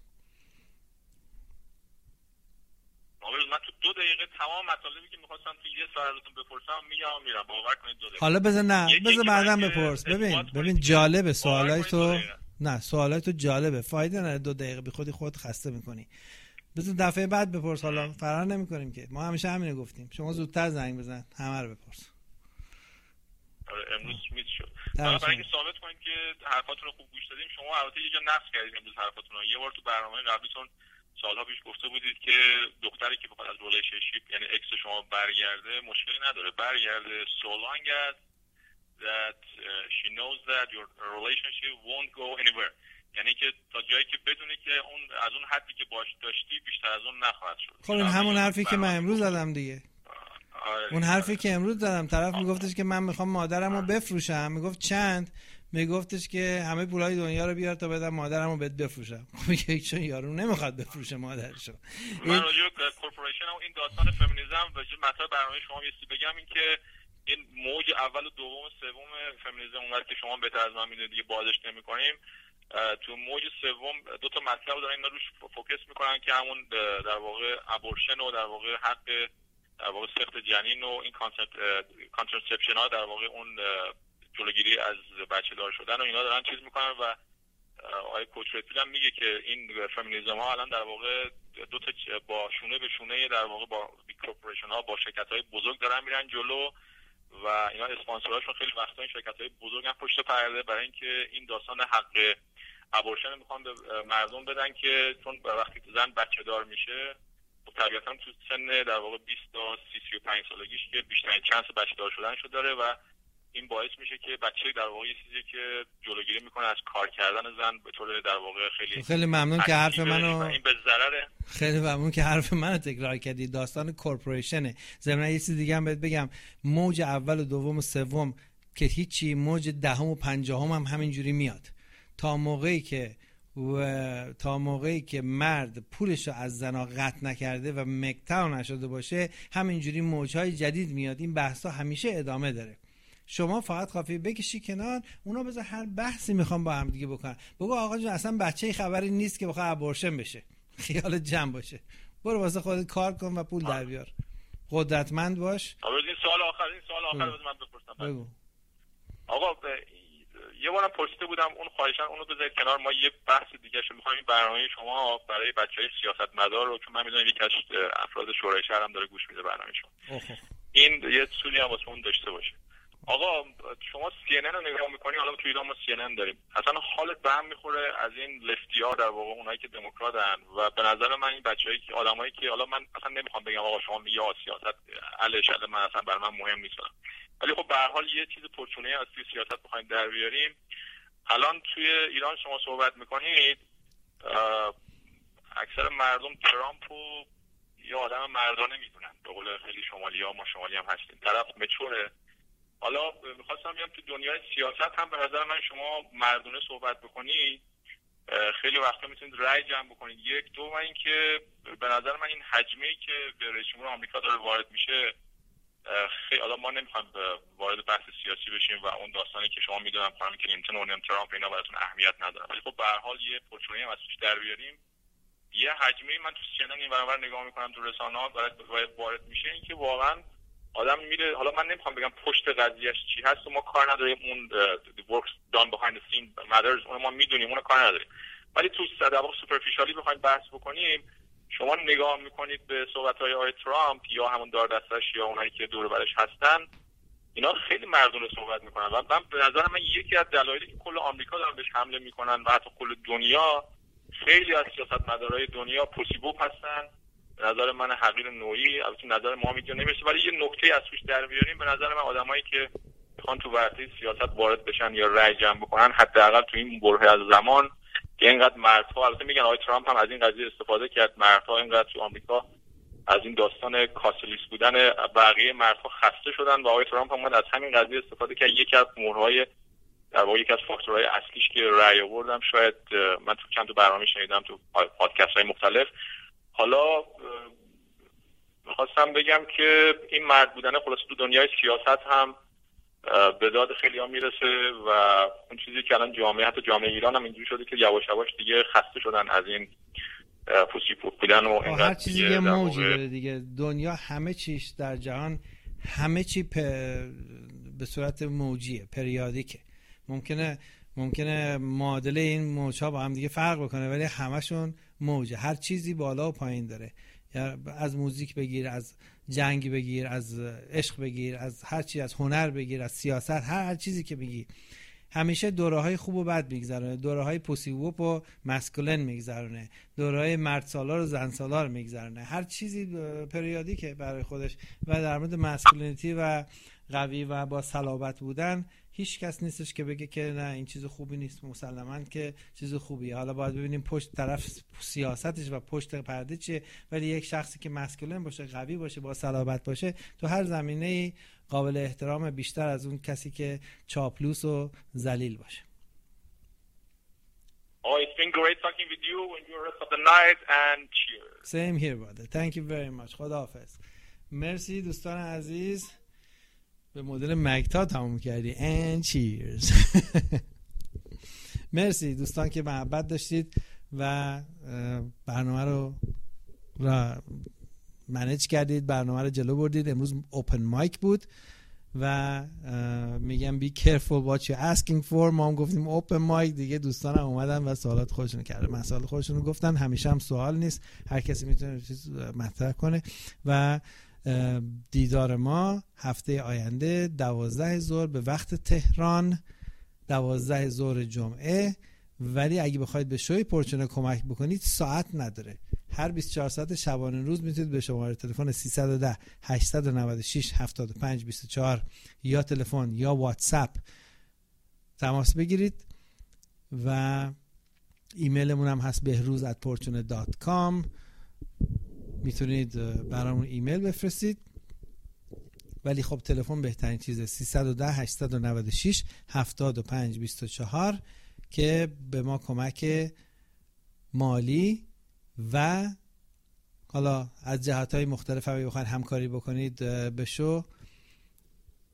من تو دو دقیقه تمام مطالبی که می‌خواستم تو یه ساعت ازتون بپرسم میگم میرم، باور کنید دو دقیقه. حالا بذار نه بذار بعداً بپرس. ببین ببین جالبه سوالای تو، نه سوالای تو جالبه، فایده نداره دو دقیقه بی خودی خودت خسته می‌کنی. بذار دفعه بعد بپرس، حالا فرار نمی‌کنیم که ما همیشه همینو گفتیم. شما زودتر زنگ بزن همه رو بپرس. آره امروز میت شد. حالا برای اینکه ثابت کنیم که حرفاتون رو خوب گوش دادیم، شما البته یه جا نقص کردید امروز حرفاتون رو. یه بار تو برنامه قبلیتون سالها پیش گفته بودید که دختری که بخواد از ریلیشنشیپ یعنی اکس شما برگرده مشکلی نداره، برگرده so long as that uh, she knows that your relationship won't go anywhere، یعنی که تا جایی که بدونی که اون از اون حدی که باش داشتی بیشتر از اون نخواهد شد. خب این همون حرفی که من امروز زدم دیگه. آره اون حرفی که امروز زدم، طرف میگفتش که من میخوام مادرمو بفروشم، میگفت چند؟ میگفتش که همه پولای دنیا رو بیار تا بدم مادرمو بهت بفروشم. میگه چون یارو نمیخواد بفروشه مادرشو. من راجع به کورپوریشن و این داستان فمینیسم و مطلب برنامه شما یه چیزی بگم، این که این موج اول و دوم و سوم فمینیسم اونقدر که شما بهتر از من میدونید دیگه بازش نمی‌کنیم. تو موج سوم دو تا مطلب دارن اینا روش فوکس میکنن که همون در واقع ابورشن و در واقع حق در واقع سخت جنین و این کانسپت کانترسپشن ها، در واقع اون جلوگیری از بچه دار شدن و اینا دارن چیز میکنن و آقای کوچرتیل هم میگه که این فمینیسم ها الان در واقع دو تا با شونه به شونه در واقع با کورپوریشن ها با شرکت های بزرگ دارن میرن جلو و اینا اسپانسراشون خیلی وقتا این شرکت های بزرگ هم پشت پرده برای اینکه این داستان حق ابورشن میخوان به مردم بدن که چون وقتی زن بچه دار میشه طبیعتا تو سن در واقع بیست تا سی سی و پنج سالگیش که بیشترین چانس بچه دار شدنشو داره و این باعث میشه که بچه در واقع یه چیزی که جلوگیری میکنه از کار کردن زن به طور در واقع خیلی خیلی ممنون که حرف منو این به ضرره. خیلی ممنون که حرف منو تکرار کردی. داستان کورپوریشنه. ضمن یه چیز دیگه هم بهت بگم، موج اول و دوم و سوم که هیچی، موج دهم و پنجاهم هم همینجوری میاد تا موقعی که و تا موقعی که مرد پولش رو از زنا قطع نکرده و مکتاو نشده باشه همینجوری موجهای جدید میاد. این بحثا همیشه ادامه داره. شما فقط کافی بکشی کنار، اونا بذار هر بحثی میخوام با هم دیگه بکنن. بگو آقا جون اصلا بچه‌ای خبری نیست که بخواد ابورشن بشه، خیالت جمع باشه، برو واسه خودت کار کن و پول در بیار، قدرتمند باش. آقا این سوال آخر این سوال آخر بذار من بپرسم. بگو. آقا یه بارم پرسیده بودم اون خواهشاً اونو بذارید کنار، ما یه بحث دیگه شو می‌خوایم این برنامه شما برای بچهای سیاستمدار رو، چون من می‌دونم یک از افراد شورای شهر هم داره گوش میده برنامه شما، این یه سودی هم واسه اون داشته باشه. آقا شما سی ان ان رو نگاه می‌کنی، حالا تو ایران ما سی ان ان داریم، اصلا حالت به هم می‌خوره از این لفتی‌ها در واقع اونایی که دموکراتن و به نظر من این بچه‌ای که آدمایی که حالا من اصلا نمی‌خوام بگم آقا شما میگی سیاست علیه من اصلا برای من مهم نیست، ولی خب به هر حال یه چیز پرچونه از توی سیاست بخوایم در بیاریم. الان توی ایران شما صحبت میکنید، اکثر مردم ترامپو یه آدم مردانه میدونن، به قول خیلی شمالی‌ها، ما شمالی هم هستیم، طرف مچوره. حالا میخواستم بگم تو دنیای سیاست هم به نظر من شما مردانه صحبت بکنید خیلی وقتا میتونید رأی جمع بکنید. یک دو و اینکه به نظر من این حجمه‌ای که به رئیس جمهور آمریکا داره وارد میشه خیلی، حالا ما نمیخوایم وارد بحث سیاسی بشیم و اون داستانی که شما میدونم خانم کلینتون و ترامپ اینا براتون اهمیت نداره، ولی خب به هر حال یه پرچونی هم از توش در بیاریم. یه حجمی من تو سی ان ان این برابر نگاه میکنم، تو رسانه‌ها برای وارد میشه، این که واقعا آدم میره، حالا من نمیخوام بگم پشت قضیهش چی هست و ما کار نداریم، اون the works done behind the scene matters اون ما میدونیم، اون کار نداریم، ولی تو در واقع سوپرفیشالی بخوایم بحث بکنیم، شما نگاه میکنید به صحبت‌های آقای ترامپ یا همون دار دستش یا اونایی که دور برش هستن، اینا خیلی مردونه صحبت میکنن و من به نظر من یکی از دلایلی که کل آمریکا دارن بهش حمله میکنن و حتی کل دنیا، خیلی از سیاستمدارای دنیا پوسیبوب هستن. به نظر من حقیر نوعی، البته نظر ما میگه نمیشه، ولی یه نکته از توش در بیاریم، به نظر من آدمایی که میخوان تو ورطه سیاست وارد بشن یا رأی جمع بکنن، حداقل تو این برهه از زمان که اینقدر مردها، البته میگن آقای ترامپ هم از این قضیه استفاده کرد، مردها اینقدر تو آمریکا از این داستان کاسلیس بودن بقیه مردها خسته شدن و آقای ترامپ هم از همین قضیه استفاده کرد. یکی از مهرهای در واقع یکی از فاکتورهای اصلیش که رأی آوردم، شاید من تو چند تا برنامه شنیدم تو پادکست‌های مختلف. حالا می‌خواستم بگم که این مرد بودن خلاص تو دنیای سیاست هم به داد خیلی‌ها میرسه و اون چیزی که الان جامعه، حتی جامعه ایران هم اینجوری شده که یواش یواش دیگه خسته شدن از این پوسی پوک بودن و هر چیزی یه موجی داره دیگه. دنیا همه چیش در جهان همه چی پ... به صورت موجیه، پریادیکه. ممکنه ممکنه معادله این موج‌ها با هم دیگه فرق بکنه ولی همشون موجه، هر چیزی بالا و پایین داره. یا از موزیک بگیر، از جنگ بگیر، از عشق بگیر، از هر چی، از هنر بگیر، از سیاست، هر هر چیزی که بگی همیشه دوره‌های خوب و بد میگذرونه، دوره‌های پوسیوپ و مسکولن میگذرونه، دوره‌های مرد سالار و زن سالار میگذرونه. هر چیزی پریودیکه برای خودش و در مورد مسکولینیتی و قوی و با صلابت بودن هیچ کس نیستش که بگه که نه این چیز خوبی نیست. مسلماً که چیز خوبیه. حالا باید ببینیم پشت طرف سیاستش و پشت پرده چیه، ولی یک شخصی که مسکولین باشه، قوی باشه، با صلابت باشه، تو هر زمینه‌ای قابل احترام بیشتر از اون کسی که چاپلوس و ذلیل باشه. Oh, it's been great talking with you and your rest of the night and cheers. Same here brother. Thank you very much. خداحافظ. مرسی دوستان عزیز. به مدل مگتا تموم کردی. And cheers. مرسی دوستان که محبت داشتید و برنامه رو را منیج کردید، برنامه رو جلو بردید. امروز اوپن مایک بود و میگم be careful what you're asking for. ما هم گفتیم اوپن مایک دیگه، دوستان هم اومدن و سوالات خودشون کردن، مسائل خودشون رو گفتن. همیشه هم سوال نیست، هر کسی میتونه چیز مطرح کنه. و دیدار ما هفته آینده دوازده ظهر به وقت تهران، دوازده ظهر جمعه. ولی اگه بخواید به شوی پرچونه کمک بکنید ساعت نداره، هر بیست و چهار ساعت شبانه روز میتونید به شماره تلفن سیصد و ده هشتصد و نود و شش هفتاد و پنج بیست و چهار یا تلفن یا واتساپ تماس بگیرید و ایمیلمون هم هست بهروز ات پورچونه دات کام. میتونید برامون ایمیل بفرستید، ولی خب تلفن بهترین چیزه، سیصد و ده هشتصد و نود و شش هفتاد و پنج بیست و چهار که به ما کمک مالی و حالا از جهت‌های مختلف اگه بخواید همکاری بکنید به شو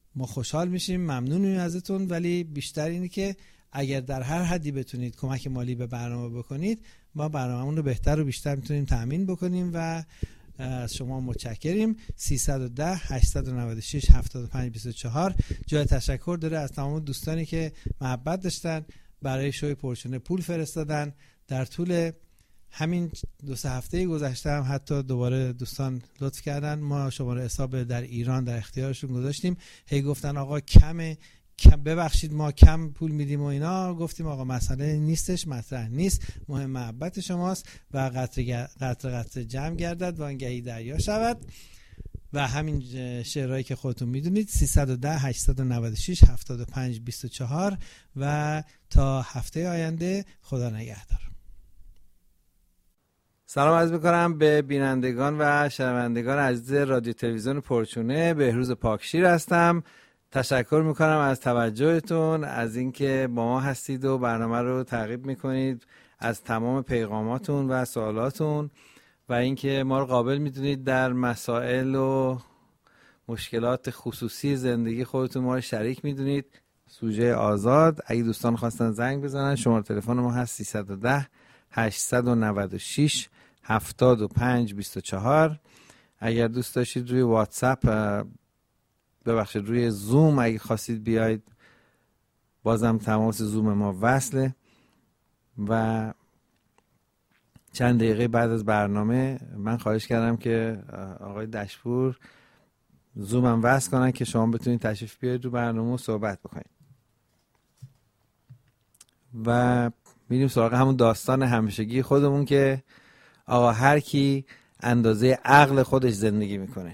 ما خوشحال میشیم، ممنونیم ازتون، ولی بیشتر اینه که اگر در هر حدی بتونید کمک مالی به برنامه بکنید، ما برنامه‌مون رو بهتر و بیشتر میتونیم تامین بکنیم و از شما متشکریم. سیصد و ده هشتصد و نود و شش هفتاد و پنج بیست و چهار جای تشکر داره از تمام دوستانی که محبت داشتن، برای شوی پرچونه پول فرستادن. در طول همین دو سه هفته گذشته هم حتی دوباره دوستان لطف کردن، ما شماره حساب در ایران در اختیارشون گذاشتیم، هی گفتن آقا کمه، کم ببخشید ما کم پول میدیم و اینا. گفتیم آقا مسئله نیستش، مطرح نیست، مهم محبت شماست و قطره قطره قطره جمع گردد وانگهی دریا شود. و همین شعرهایی که خودتون میدونید، سیصد و ده هشتصد و نود و شش هفتاد و پنج بیست و چهار. و تا هفته آینده خدا نگهدار. سلام عرض میکنم به بینندگان و شنوندگان عزیز رادیو تلویزیون پرچونه. بهروز پاکشیر هستم. تشکر میکنم از توجهتون، از اینکه با ما هستید و برنامه رو تعقیب میکنید، از تمام پیغاماتون و سوالاتون و اینکه ما رو قابل میدونید در مسائل و مشکلات خصوصی زندگی خودتون ما رو شریک میدونید. سوژه آزاد. اگه دوستان خواستن زنگ بزنن، شماره تلفن ما هست سیصد و ده هشتصد و نود و شش هفتاد و پنج بیست و چهار. اگر دوست داشتید روی واتساپ، ببخشید روی زوم اگه خواستید بیاید، بازم تماس زوم ما وصله و چند دقیقه بعد از برنامه من خواهش کردم که آقای دشپور زومم وصل کنن که شما بتونید تشریف بیارید رو برنامه و صحبت بکنید. و میریم سراغ همون داستان همیشگی خودمون که آقا هر کی اندازه عقل خودش زندگی میکنه،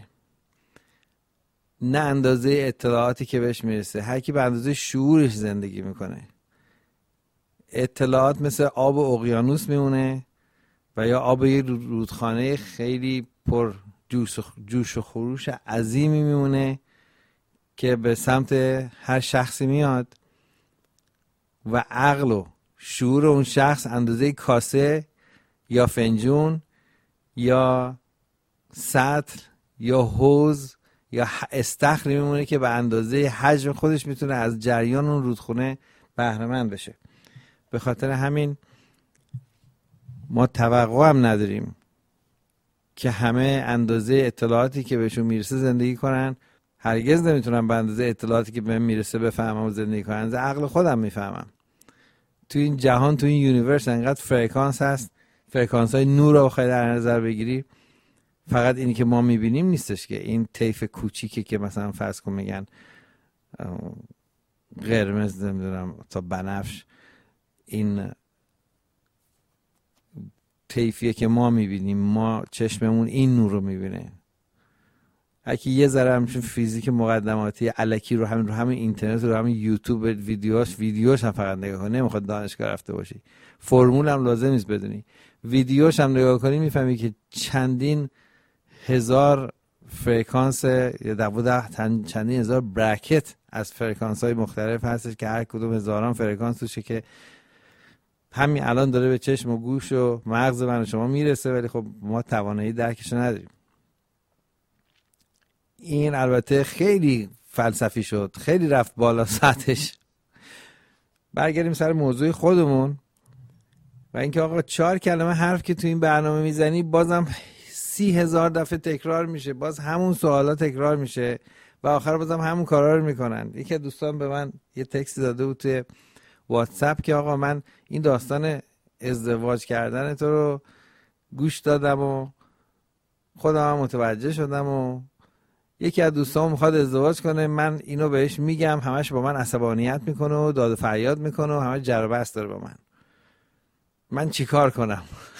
نه اندازه اطلاعاتی که بهش میرسه. هر کی به اندازه شعورش زندگی میکنه. اطلاعات مثل آب اقیانوس میمونه و یا آب یه رودخانه خیلی پر جوش و, جوش و خروش عظیمی میمونه که به سمت هر شخصی میاد و عقل و شعور اون شخص اندازه کاسه یا فنجون یا سطل یا حوض یا استخری میمونه که به اندازه حجم خودش میتونه از جریان اون رودخونه بهره مند بشه. به خاطر همین ما توقع هم نداریم که همه اندازه اطلاعاتی که بهشون میرسه زندگی کنن. هرگز نمیتونم به اندازه اطلاعاتی که بهم میرسه بفهمم و زندگی کنم. از عقل خودم میفهمم. تو این جهان، تو این یونیورس انقدر فرکانس هست، فرکانس های نور رو بخوای در نظر بگیری، فقط اینی که ما میبینیم نیستش که این طیف کوچیکی که مثلا فرض کن میگن قرمز نمیدونم تا بنفش، این طیفیه که ما میبینیم. ما چشممون این نور رو میبینه. اگه یه ذره همچون فیزیک مقدماتی الکی رو همین رو همین اینترنت رو همین یوتیوب ویدیوهاش ویدیوهاش هم فقط نگاه کنی، نمیخواد دانشگاه رفته باشی، فرمول هم لازم نیست بدونی، ویدیوهاش هم نگاه کنی میفهمی که چندین هزار فرکانس یا دوازده چندین هزار برکت از فرکانس های مختلف هستش که هر کدوم هزاران فرکانس توشه که همین الان داره به چشم و گوش و مغز من و شما میرسه، ولی خب ما توانایی درکش نداریم. این البته خیلی فلسفی شد، خیلی رفت بالا سطحش. برگردیم سر موضوع خودمون و اینکه آقا چهار کلمه حرف که تو این برنامه میزنی بازم سی هزار دفعه تکرار میشه، باز همون سوالا تکرار میشه و آخر بازم همون کارا رو میکنن. یکی از دوستان به من یه تکست داده بود توی واتساپ که آقا من این داستان ازدواج کردن تو رو گوش دادم و خودم هم متوجه شدم و یکی از دوستان میخواد ازدواج کنه، من اینو بهش میگم، همش با من عصبانیت میکنه و داد و فریاد میکنه و همش جر و بحث داره با من. من چیکار کنم؟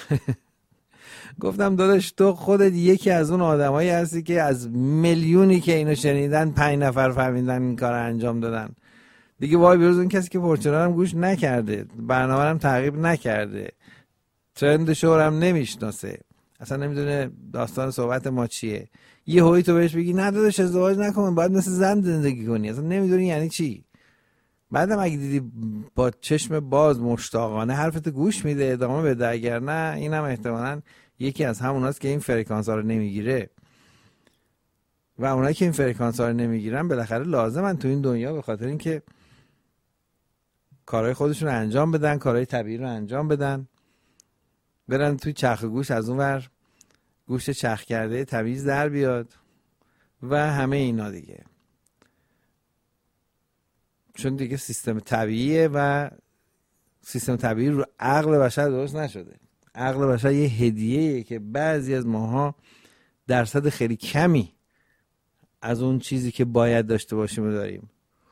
گفتم داداش تو خودت یکی از اون آدمایی هستی که از میلیونی که اینو شنیدن پنج نفر فهمیدن این کار انجام دادن. دیگه وای بروز اون کسی که پرچونه هم گوش نکرده، برنامه هم تعقیب نکرده، ترند شو هم نمیشناسه، اصلا نمیدونه داستان صحبت ما چیه. یه هوی تو بهش بگی نه داداش ازدواج نکن، باید مثل زن زندگی کنی، اصلا نمیدونی یعنی چی. بعدم اگه دیدی با چشم باز مشتاقانه حرفت گوش میده ادامه بده، اگر نه اینم احتمالاً یکی از هموناست که این فرکانس ها رو نمیگیره. و اونایی که این فرکانس ها رو نمیگیرن بالاخره لازمن تو این دنیا، به خاطر اینکه کارهای خودشون رو انجام بدن، کارهای طبیعی رو انجام بدن، برن توی چرخ گوش، از اون ور گوشت چرخ کرده تمیز در بیاد و همه اینا دیگه. چون دیگه سیستم طبیعیه و سیستم طبیعی رو عقل بشر درست نشده. عقل بشر یه هدیه‌ایه که بعضی از ماها درصد خیلی کمی از اون چیزی که باید داشته باشیم رو داریم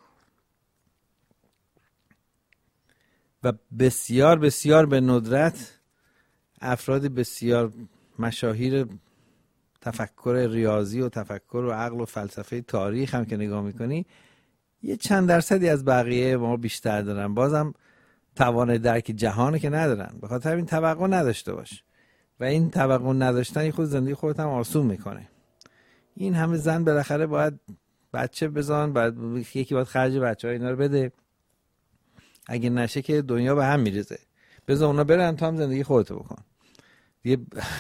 و بسیار بسیار به ندرت افراد بسیار مشاهیر تفکر ریاضی و تفکر و عقل و فلسفه تاریخ هم که نگاه میکنی یه چند درصدی از بقیه ما بیشتر دارن، بازم توان درک جهانه که ندارن. به خاطر این توقع نداشته باش و این توقع نداشتن خود زندگی خودت هم آسون میکنه. این همه زن بالاخره باید بچه بزن، باید یکی باید خرج بچه ها اینا رو بده، اگه نشه که دنیا به هم میریزه. بذار اونا برن، تو هم زندگی خودتو بکن. یه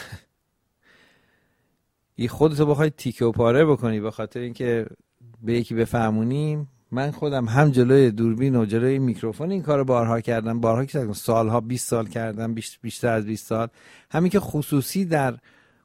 یه خودتو بخوای تیکه و پاره بکنی به خاطر اینکه به یکی بفهمونی. من خودم هم جلوی دوربین و جلوی میکروفون این کارو بارها کردم، بارها که سالها بیست سال کردم، بیشتر از بیست سال. همین که خصوصی در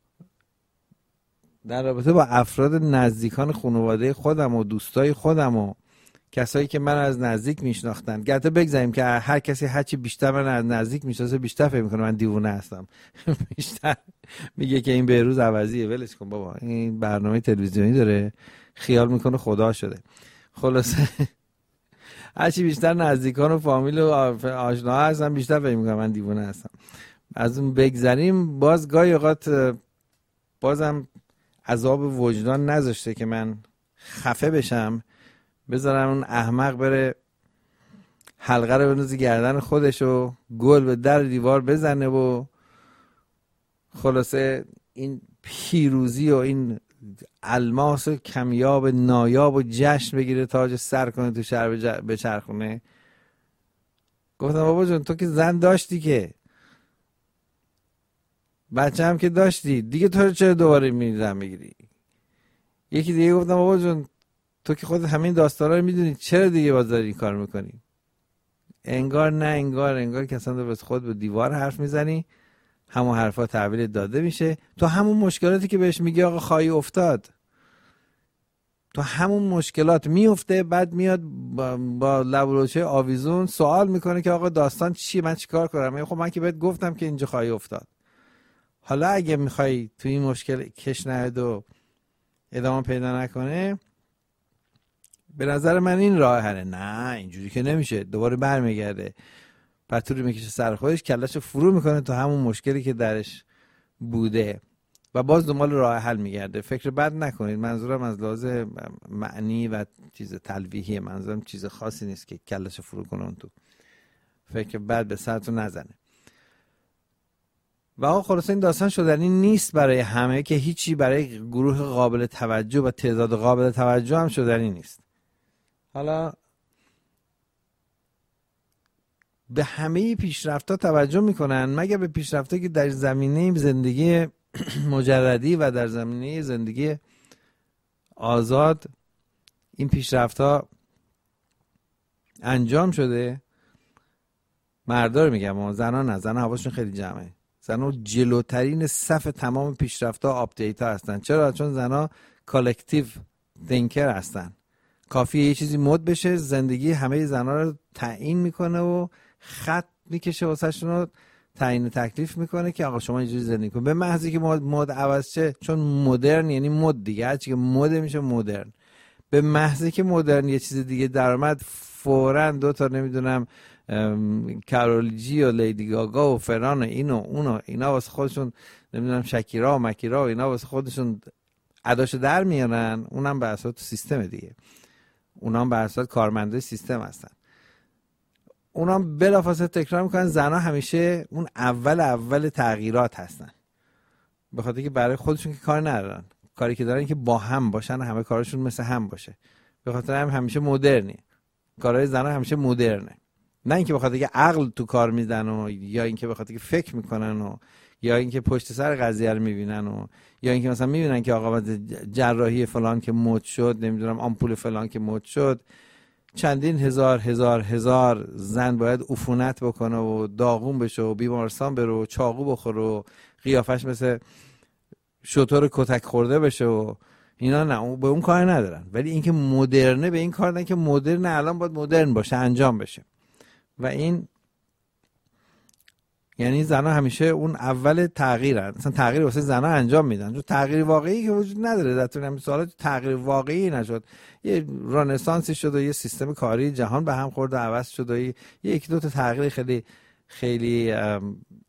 در رابطه با افراد نزدیکان خانواده خودم و دوستای خودم و کسایی که من از نزدیک میشناختن، گرچه بگذاریم که هر کسی هرچی بیشتر من از نزدیک میشناسه بیشتر فکر میکنه من دیوونه هستم. بیشتر میگه که این بهروز عوضیه، ولش کن بابا، این برنامه تلویزیونی داره، خیال میکنه خدا شده. خلاصه هرچی بیشتر نزدیکان و فامیل و آشنا هستم بیشتر فکر میکنم من دیوونه هستم. از اون بگذاریم، باز گاهی اوقات بازم عذاب وجدان نذاشته که من خفه بشم، بذارم اون احمق بره حلقه رو بنوزی گردن خودشو، گل به در دیوار بزنه و خلاصه این پیروزی و این الماس کمیاب نایاب و جشن بگیره، تاج سر کنه، تو شهر بچرخونه. گفتم بابا جون تو که زن داشتی، که بچه هم که داشتی دیگه، تو چرا دوباره میزن میگیری؟ یکی دیگه گفتم بابا جون تو که خودت همین داستانا رو میدونی، چرا دیگه باز داری این کار میکنی؟ انگار نه انگار انگار که اصلا بس خود به دیوار حرف میزنی، همون حرفا تحویل داده میشه، تو همون مشکلاتی که بهش میگی آقا خواهی افتاد، تو همون مشکلات میفته، بعد میاد با, با لبولوچه آویزون سوال میکنه که آقا داستان چیه، من چیکار کنم؟ خب من که بهت گفتم که اینجا خواهی افتاد. حالا اگه میخوای تو این مشکل کش نهد و ادامه پیدا نکنه، به نظر من این راه حله. نه اینجوری که نمیشه، دوباره برمیگرده پتوری میکشه سر خودش، کلاشو فرو میکنه تو همون مشکلی که درش بوده و باز دنبال راه حل میگرده. فکر بد نکنید، منظورم از لحاظ معنی و چیز تلویحی، منظورم چیز خاصی نیست که کلاشو فرو کنه اون تو. فکر بد به سرتون نزنه. و آقا خلاصه این داستان شدنی نیست برای همه، که هیچی برای گروه قابل توجه و تعداد قابل توجه هم شدنی نیست. حالا به همه پیشرفت‌ها توجه میکنن مگر به پیشرفت‌هایی که در زمینه زندگی مجردی و در زمینه زندگی آزاد این پیشرفت‌ها انجام شده. مردا رو میگم، اما زنا نه، زنا حواسشون خیلی جمعه. زنا جلوترین صف تمام پیشرفت‌ها آپدیت ها هستن. چرا؟ چون زنا کالکتیو تینکر هستن. کافیه یه چیزی مد بشه، زندگی همه زنا رو تعیین میکنه و خط میکشه واسهشون رو تعیین تکلیف میکنه که آقا شما اینجوری زندگی کن. به محضی که مد, مد عوض شه، چون مدرن یعنی مد دیگه، هرچی که مد میشه مدرن. به محضی که مدرن یه چیز دیگه در اومد، فوراً دو تا نمیدونم کارول جی و لیدی گاگا و فران و اینو اونو اینا واسه خودشون، نمیدونم شکیرا و مکیرا و اینا واسه خودشون اداشو در میارن. اونم به اساس سیستم دیگه، اونام به اساس کارمنده سیستم هستن. اونام بلافاصله تکرار میکنن زنا همیشه اون اول اول تغییرات هستن، به خاطر که برای خودشون که کار ندارن، کاری که دارن که با هم باشن، همه کارشون مثل هم باشه. به خاطر هم همیشه مدرنی، کارهای زنا همیشه مدرنه. نه اینکه بخاطر که عقل تو کار میدن و یا اینکه بخاطر که فکر میکنن و یا اینکه پشت سر قضیه رو میبینن و یا اینکه مثلا میبینن که آقا جراحی فلان که مد شد، نمیدونم آمپول فلان که مد شد، چندین هزار هزار هزار زن باید عفونت بکنه و داغون بشه و بیمارستان بره و چاقو بخوره و قیافش مثل شطور کتک خورده بشه و اینا. نه، به اون کار ندارن. ولی اینکه مدرنه به این کار نه که مدرن الان باید مدرن باشه، انجام بشه. و این یعنی زنا همیشه اون اول تغییرن، مثلا تغییر واسه زنا انجام میدن، چون تغییر واقعی که وجود نداره. در طول همین سالات تغییر واقعی نشد، یه رنسانسی شد و یه سیستم کاری جهان به هم خورد و عوض شد و یه یک دو تا تغییر خیلی خیلی